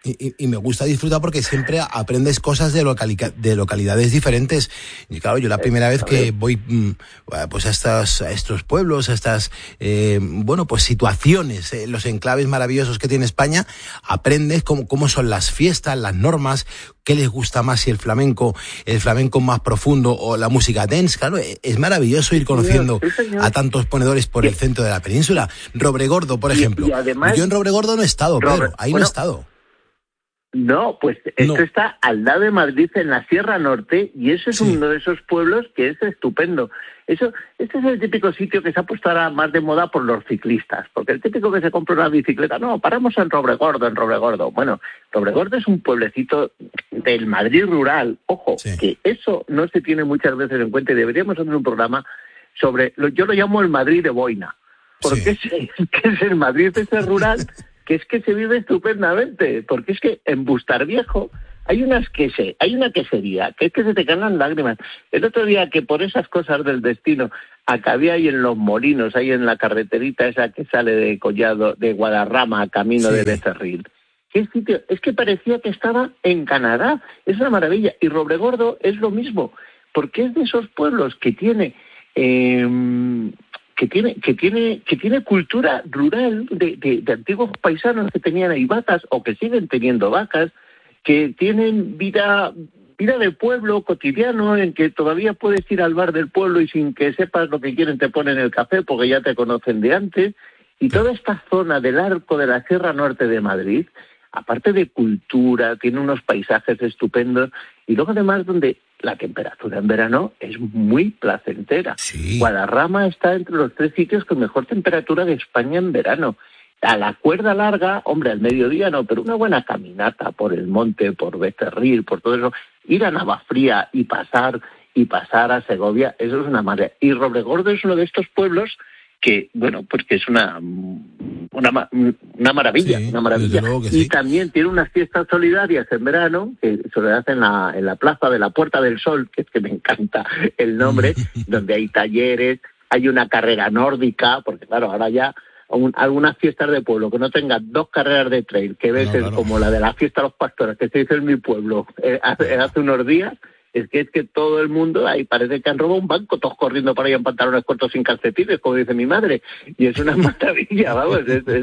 Y me gusta disfrutar porque siempre aprendes cosas de localidades diferentes. Y claro, yo la primera vez que voy pues a estos pueblos, a estas pues situaciones, los enclaves maravillosos que tiene España, aprendes cómo son las fiestas, las normas, qué les gusta más, si el flamenco más profundo o la música dance. Claro, es maravilloso ir conociendo a tantos ponedores por el centro de la península. Robregordo, por ejemplo. Y además, yo en Robregordo no he estado, Pedro, ahí no he estado. No, pues esto está al lado de Madrid, en la Sierra Norte, y eso es uno de esos pueblos que es estupendo. Este es el típico sitio que se ha puesto ahora más de moda por los ciclistas, porque el típico que se compra una bicicleta, no, paramos en Robregordo. Bueno, Robregordo es un pueblecito del Madrid rural, ojo, que eso no se tiene muchas veces en cuenta, y deberíamos hacer un programa sobre, yo lo llamo el Madrid de Boina, porque es el Madrid ese rural, que es que se vive estupendamente, porque es que en Bustarviejo hay una quesería, que es que se te caen las lágrimas. El otro día, que por esas cosas del destino, acabé ahí en Los Molinos, ahí en la carreterita esa que sale de Collado, de Guadarrama, camino de Becerril. ¿Qué sitio? Es que parecía que estaba en Canadá, es una maravilla. Y Robregordo es lo mismo, porque es de esos pueblos que tiene cultura rural de antiguos paisanos que tenían ahí vacas o que siguen teniendo vacas, que tienen vida de pueblo cotidiano, en que todavía puedes ir al bar del pueblo y sin que sepas lo que quieren te ponen el café porque ya te conocen de antes. Y toda esta zona del arco de la Sierra Norte de Madrid, aparte de cultura, tiene unos paisajes estupendos, y luego además donde la temperatura en verano es muy placentera. Guadarrama está entre los 3 sitios con mejor temperatura de España en verano. A la cuerda larga, hombre, al mediodía no, pero una buena caminata por el monte, por Becerril, por todo eso, ir a Navafría y pasar a Segovia, eso es una maravilla. Y Robregordo es uno de estos pueblos que, bueno, pues que es una maravilla, una maravilla. Y también tiene unas fiestas solidarias en verano, que se hacen en la plaza de la Puerta del Sol, que es que me encanta el nombre, donde hay talleres, hay una carrera nórdica, porque claro, ahora ya algunas fiestas de pueblo que no tengan 2 carreras de trail, que ves como la de la fiesta de los pastores, que se hizo en mi pueblo hace unos días, es que todo el mundo, ahí parece que han robado un banco, todos corriendo por ahí en pantalones cortos sin calcetines, como dice mi madre, y es una maravilla, vamos.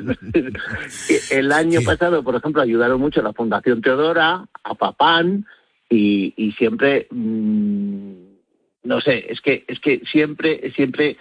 El año pasado, por ejemplo, ayudaron mucho a la Fundación Teodora, a Papán, y siempre, no sé, es que siempre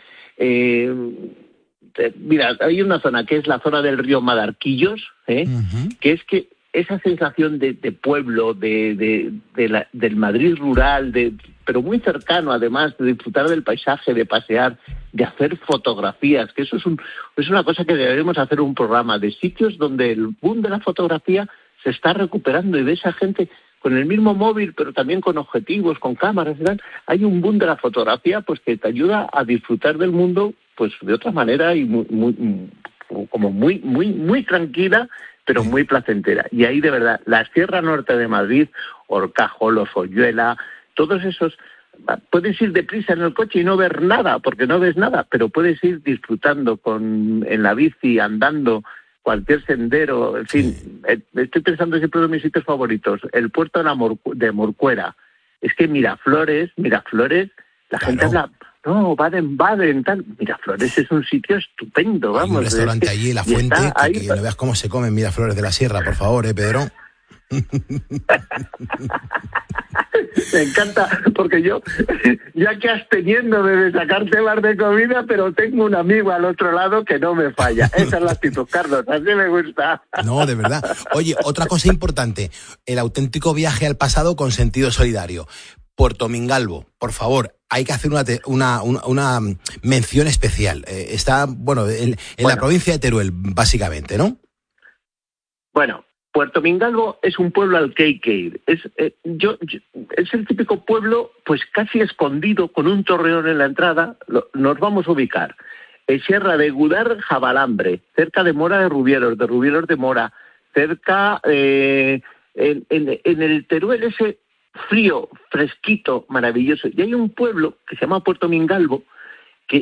mira, hay una zona que es la zona del río Madarquillos, que es que esa sensación de pueblo, del Madrid rural, pero muy cercano además, de disfrutar del paisaje, de pasear, de hacer fotografías, que eso es una cosa que deberíamos hacer un programa de sitios donde el boom de la fotografía se está recuperando, y de esa gente con el mismo móvil, pero también con objetivos, con cámaras y tal. Hay un boom de la fotografía pues que te ayuda a disfrutar del mundo pues de otra manera y muy tranquila, pero muy placentera. Y ahí, de verdad, la Sierra Norte de Madrid, Horcajo, Los Hoyuela, todos esos, puedes ir deprisa en el coche y no ver nada, porque no ves nada, pero puedes ir disfrutando en la bici, andando, cualquier sendero, en fin. Estoy pensando siempre en mis sitios favoritos, el puerto de Morcuera. Es que Miraflores, la gente habla... No, Baden, tal. Miraflores es un sitio estupendo, vamos. Hay un restaurante allí, La Fuente, que no veas cómo se come Miraflores de la Sierra, por favor, Pedro. Me encanta, porque yo, ya que absteniéndome de sacar temas de comida, pero tengo un amigo al otro lado que no me falla. Esa es la actitud, Carlos, así me gusta. No, de verdad. Oye, otra cosa importante, el auténtico viaje al pasado con sentido solidario. Puerto Mingalvo, por favor, hay que hacer una mención especial. Está, en la provincia de Teruel, básicamente, ¿no? Bueno, Puerto Mingalvo es un pueblo al que hay que ir. Es el típico pueblo, pues casi escondido, con un torreón en la entrada. Nos vamos a ubicar en Sierra de Gudar, Jabalambre, cerca de Mora de Rubieros de Mora, cerca en el Teruel ese frío, fresquito, maravilloso. Y hay un pueblo que se llama Puerto Mingalvo, que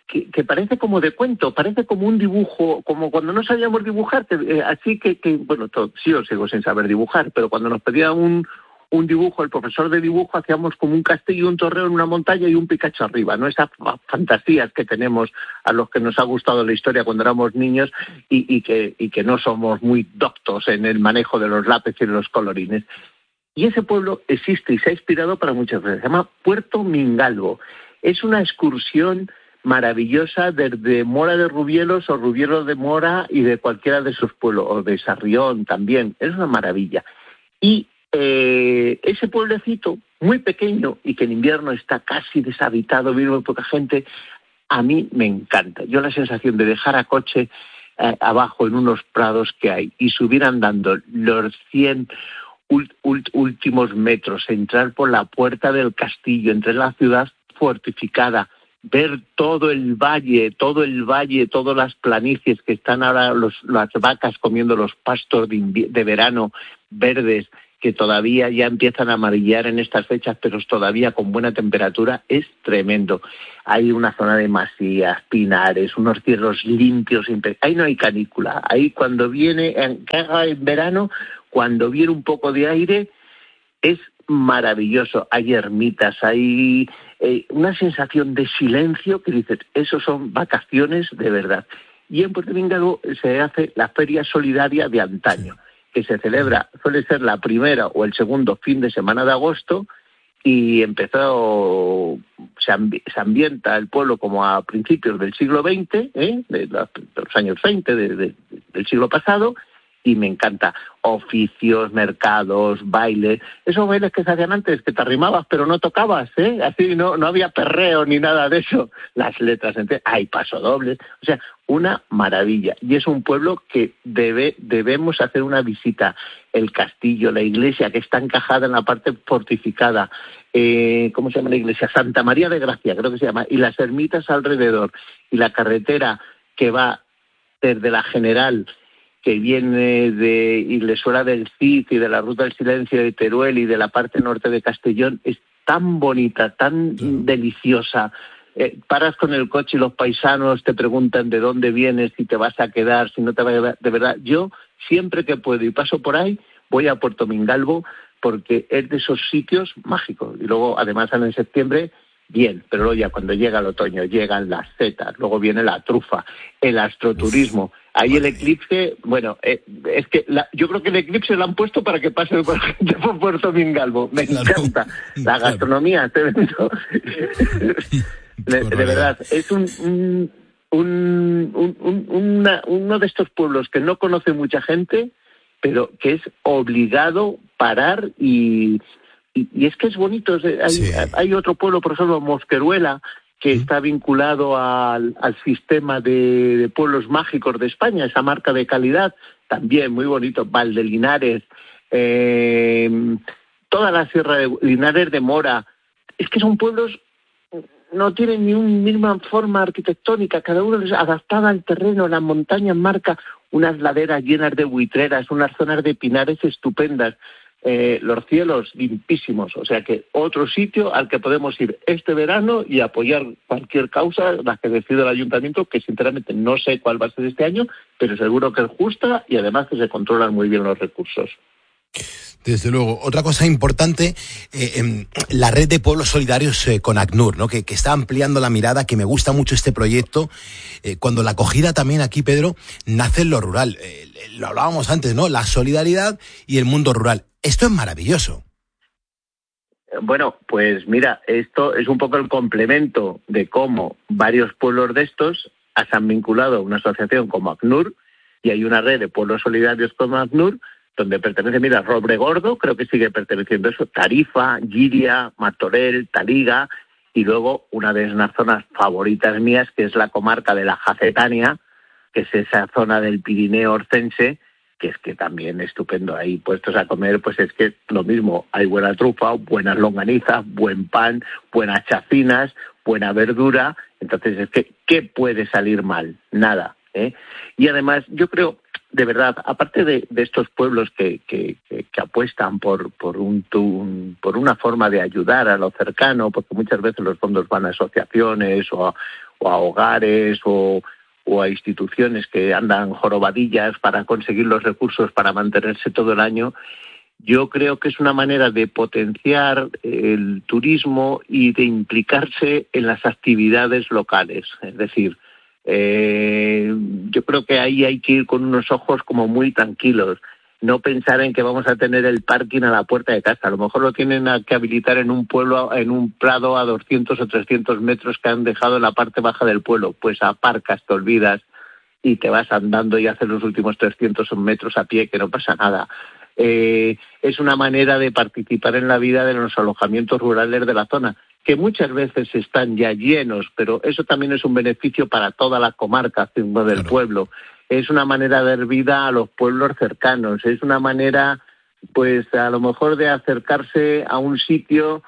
que parece como de cuento, parece como un dibujo, como cuando no sabíamos dibujar, así que bueno, sí yo sigo sin saber dibujar, pero cuando nos pedía un dibujo, el profesor de dibujo, hacíamos como un castillo, un torreo en una montaña y un Picacho arriba, ¿no? Esas fantasías que tenemos a los que nos ha gustado la historia cuando éramos niños y que no somos muy doctos en el manejo de los lápices y de los colorines. Y ese pueblo existe y se ha inspirado para muchas veces. Se llama Puerto Mingalvo. Es una excursión maravillosa desde Mora de Rubielos o Rubielos de Mora y de cualquiera de sus pueblos, o de Sarrión también. Es una maravilla. Y ese pueblecito, muy pequeño y que en invierno está casi deshabitado, vive muy poca gente, a mí me encanta. Yo la sensación de dejar a coche abajo en unos prados que hay y subir andando los 100 últimos metros, entrar por la puerta del castillo, entrar en la ciudad fortificada, ver todo el valle, todas las planicies que están ahora las vacas comiendo los pastos de verano verdes, que todavía ya empiezan a amarillar en estas fechas, pero todavía con buena temperatura, es tremendo. Hay una zona de masías, pinares, unos cielos limpios, ahí no hay canícula, ahí cuando viene, en verano, cuando viene un poco de aire, es maravilloso. Hay ermitas, hay una sensación de silencio que dices, eso son vacaciones de verdad. Y en Puerto Mingalvo se hace la feria solidaria de antaño, que se celebra, suele ser la primera o el segundo fin de semana de agosto, y se ambienta el pueblo como a principios del siglo XX, de los años 20 del siglo pasado, y me encanta. Oficios, mercados, bailes, esos bailes que se hacían antes, que te arrimabas pero no tocabas, así no había perreo ni nada de eso. Las letras enteras, hay pasodobles, o sea, una maravilla. Y es un pueblo que debemos hacer una visita. El castillo, la iglesia que está encajada en la parte fortificada, ¿cómo se llama la iglesia? Santa María de Gracia, creo que se llama, y las ermitas alrededor, y la carretera que va desde la General, que viene de Iglesuela del Cid y de la Ruta del Silencio de Teruel y de la parte norte de Castellón, es tan bonita, tan deliciosa. Paras con el coche y los paisanos te preguntan de dónde vienes, si te vas a quedar, si no te vas a quedar. De verdad, yo siempre que puedo y paso por ahí, voy a Puerto Mingalvo porque es de esos sitios mágicos. Y luego, además, en septiembre, bien, pero luego ya cuando llega el otoño, llegan las setas, luego viene la trufa, el astroturismo. Ahí el eclipse, bueno, es que yo creo que el eclipse lo han puesto para que pase por gente por Puerto Mingalvo. Me encanta. La gastronomía, este evento. De verdad, es uno de estos pueblos que no conoce mucha gente, pero que es obligado parar y es que es bonito. Hay otro pueblo, por ejemplo, Mosqueruela, que está vinculado al sistema de pueblos mágicos de España, esa marca de calidad, también muy bonito. Valdelinares, toda la Sierra de Linares de Mora. Es que son pueblos, no tienen ni una misma forma arquitectónica, cada uno es adaptada al terreno, las montañas marca unas laderas llenas de buitreras, unas zonas de pinares estupendas. Los cielos limpísimos, o sea que otro sitio al que podemos ir este verano y apoyar cualquier causa, la que decida el ayuntamiento, que sinceramente no sé cuál va a ser este año, pero seguro que es justa y además que se controlan muy bien los recursos. Desde luego. Otra cosa importante, la red de pueblos solidarios con ACNUR, ¿no? Que está ampliando la mirada, que me gusta mucho este proyecto. Cuando la acogida también aquí, Pedro, nace en lo rural. Lo hablábamos antes, ¿no? La solidaridad y el mundo rural. Esto es maravilloso. Bueno, pues mira, esto es un poco el complemento de cómo varios pueblos de estos se han vinculado a una asociación como ACNUR, y hay una red de pueblos solidarios como ACNUR, donde pertenece, mira, Robregordo, creo que sigue perteneciendo eso, Tarifa, Giria, Martorell, Taliga, y luego una de las zonas favoritas mías, que es la comarca de la Jacetania, que es esa zona del Pirineo orcense, que es que también estupendo. Ahí puestos a comer, pues es que lo mismo, hay buena trufa, buenas longanizas, buen pan, buenas chacinas, buena verdura. Entonces es que, ¿qué puede salir mal? Nada, ¿eh? Y además yo creo de verdad, aparte de estos pueblos que apuestan por una forma de ayudar a lo cercano, porque muchas veces los fondos van a asociaciones o a hogares o a instituciones que andan jorobadillas para conseguir los recursos para mantenerse todo el año, yo creo que es una manera de potenciar el turismo y de implicarse en las actividades locales. Es decir, yo creo que ahí hay que ir con unos ojos como muy tranquilos, no pensar en que vamos a tener el parking a la puerta de casa. A lo mejor lo tienen que habilitar en un pueblo, en un prado a 200 o 300 metros que han dejado en la parte baja del pueblo. Pues aparcas, te olvidas y te vas andando y haces los últimos 300 metros a pie, que no pasa nada. Es una manera de participar en la vida de los alojamientos rurales de la zona, que muchas veces están ya llenos, pero eso también es un beneficio para toda la comarca del pueblo. Es una manera de dar vida a los pueblos cercanos, es una manera, pues a lo mejor de acercarse a un sitio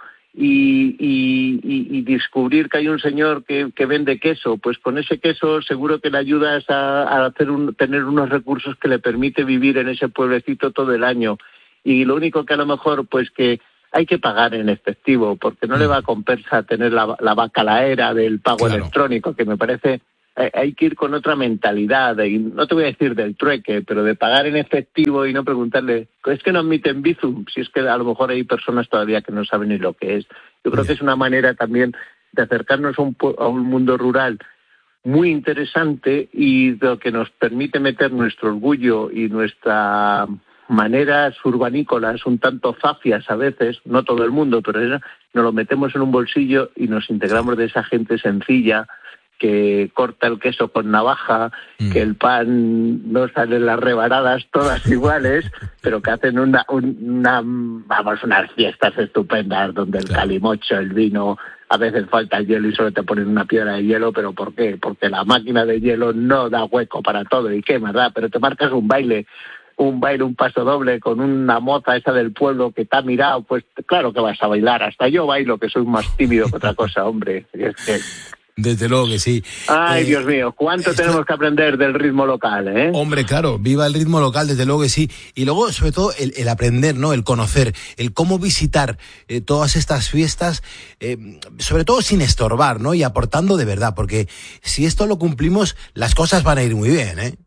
y descubrir que hay un señor que vende queso. Pues con ese queso seguro que le ayudas a tener unos recursos que le permite vivir en ese pueblecito todo el año. Y lo único que a lo mejor, pues que hay que pagar en efectivo, porque no le va a compensar tener la bacalaera del pago electrónico, que me parece... Hay que ir con otra mentalidad, y no te voy a decir del trueque, pero de pagar en efectivo y no preguntarle, es que no admiten Bizum, si es que a lo mejor hay personas todavía que no saben ni lo que es. Yo creo que es una manera también de acercarnos a un mundo rural muy interesante y lo que nos permite meter nuestro orgullo y nuestras maneras urbanícolas un tanto zafias a veces, no todo el mundo, pero nos lo metemos en un bolsillo y nos integramos de esa gente sencilla que corta el queso con navaja, que el pan no sale en las rebanadas todas iguales, pero que hacen unas fiestas estupendas donde el calimocho, el vino, a veces falta el hielo y solo te ponen una piedra de hielo. ¿Pero por qué? Porque la máquina de hielo no da hueco para todo. ¿Y qué más da? Pero te marcas un baile, un paso doble con una moza esa del pueblo que te ha mirado, pues claro que vas a bailar. Hasta yo bailo, que soy más tímido que otra cosa, hombre. Es que... Desde luego que sí. Ay, Dios mío, ¿cuánto tenemos que aprender del ritmo local, eh? Hombre, claro, viva el ritmo local, desde luego que sí. Y luego, sobre todo, el aprender, ¿no? El conocer, el cómo visitar todas estas fiestas, sobre todo sin estorbar, ¿no? Y aportando de verdad, porque si esto lo cumplimos, las cosas van a ir muy bien, ¿eh?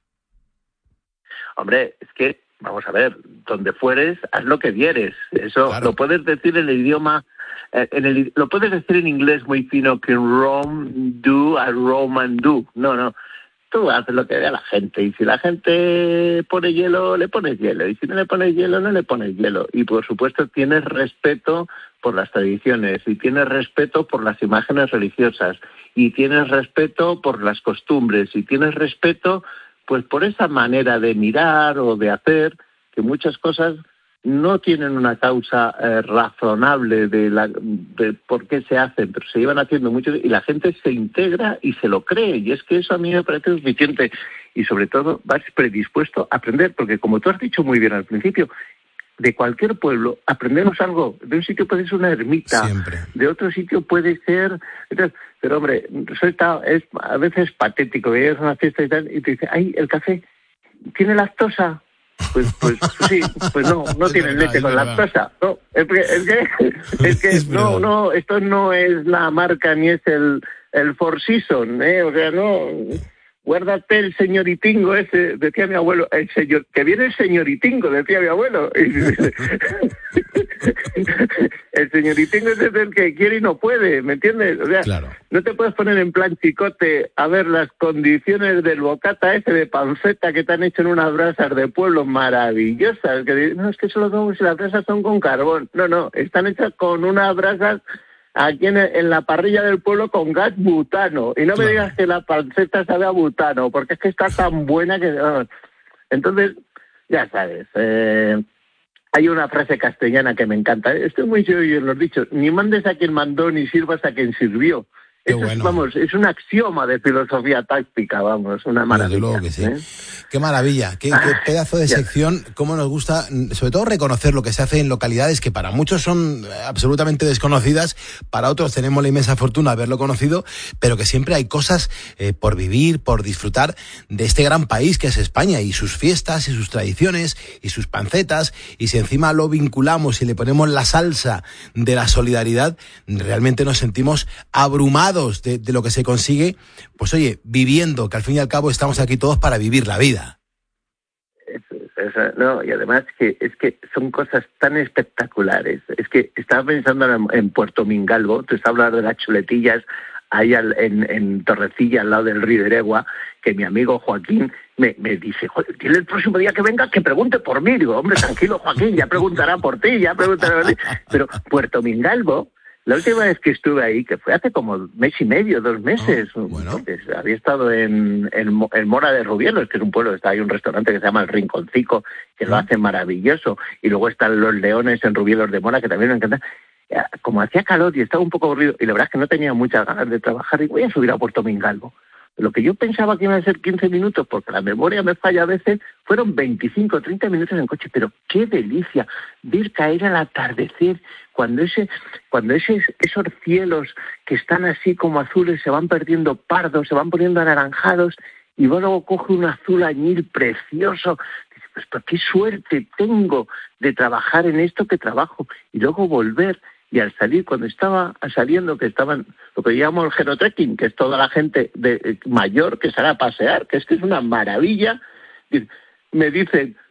Hombre, es que, vamos a ver, donde fueres, haz lo que vieres. Eso lo puedes decir en el idioma... lo puedes decir en inglés muy fino, que en Rome do a Roman do. No. Tú haces lo que vea la gente. Y si la gente pone hielo, le pones hielo. Y si no le pones hielo, no le pones hielo. Y por supuesto tienes respeto por las tradiciones. Y tienes respeto por las imágenes religiosas. Y tienes respeto por las costumbres. Y tienes respeto, pues, por esa manera de mirar o de hacer, que muchas cosas no tienen una causa razonable de por qué se hacen, pero se llevan haciendo mucho y la gente se integra y se lo cree, y es que eso a mí me parece suficiente. Y sobre todo vas predispuesto a aprender, porque como tú has dicho muy bien al principio, de cualquier pueblo aprendemos algo. De un sitio puede ser una ermita, de otro sitio puede ser... Pero hombre, es a veces patético, que llegas a una fiesta y tal, y te dice, ay, el café tiene lactosa. Pues sí, pues no tienen leche con lactosa. No, es que no, esto no es la marca ni es el Four Seasons, o sea, no, guárdate el señoritingo ese, decía mi abuelo, que viene el señoritingo, decía mi abuelo. El señoritingo es el que quiere y no puede, ¿me entiendes? O sea, no te puedes poner en plan chicote a ver las condiciones del bocata ese de panceta que te han hecho en unas brasas de pueblo maravillosas. No, es que solo como si las brasas son con carbón. No, están hechas con unas brasas aquí en la parrilla del pueblo con gas butano. Y no me digas que la panceta sabe a butano, porque es que está tan buena que... Entonces, ya sabes... Hay una frase castellana que me encanta. Estoy muy seguro en los dichos. Ni mandes a quien mandó, ni sirvas a quien sirvió. Vamos, es un axioma de filosofía táctica, vamos, una maravilla. Desde luego que sí. Qué maravilla, qué pedazo de sección, cómo nos gusta, sobre todo reconocer lo que se hace en localidades que para muchos son absolutamente desconocidas, para otros tenemos la inmensa fortuna de haberlo conocido, pero que siempre hay cosas por vivir, por disfrutar de este gran país que es España, y sus fiestas, y sus tradiciones, y sus pancetas, y si encima lo vinculamos y le ponemos la salsa de la solidaridad, realmente nos sentimos abrumados de lo que se consigue, pues oye, viviendo, que al fin y al cabo estamos aquí todos para vivir la vida. No, y además es que son cosas tan espectaculares. Es que estaba pensando en Puerto Mingalvo, tú estás hablando de las chuletillas ahí en Torrecilla, al lado del río Iregua, que mi amigo Joaquín me dice, joder, dile el próximo día que venga que pregunte por mí. Digo, hombre, tranquilo, Joaquín, ya preguntará por ti, Pero Puerto Mingalvo, la última vez que estuve ahí, que fue hace como mes y medio, 2 meses, porque había estado en Mora de Rubielos, que es un pueblo, está ahí un restaurante que se llama El Rinconcico, que lo hace maravilloso, y luego están Los Leones en Rubielos de Mora, que también me encanta. Como hacía calor y estaba un poco aburrido, y la verdad es que no tenía muchas ganas de trabajar, y voy a subir a Puerto Mingalvo. Lo que yo pensaba que iban a ser 15 minutos, porque la memoria me falla a veces, fueron 25 o 30 minutos en coche, pero qué delicia ver caer al atardecer, cuando esos cielos que están así como azules se van perdiendo pardos, se van poniendo anaranjados, y luego coge un azul añil precioso. Dices, pues qué suerte tengo de trabajar en esto que trabajo, y luego volver. Y al salir, cuando estaba saliendo, que estaban lo que llamamos el genotrekking, que es toda la gente mayor que sale a pasear, que es una maravilla, me dicen,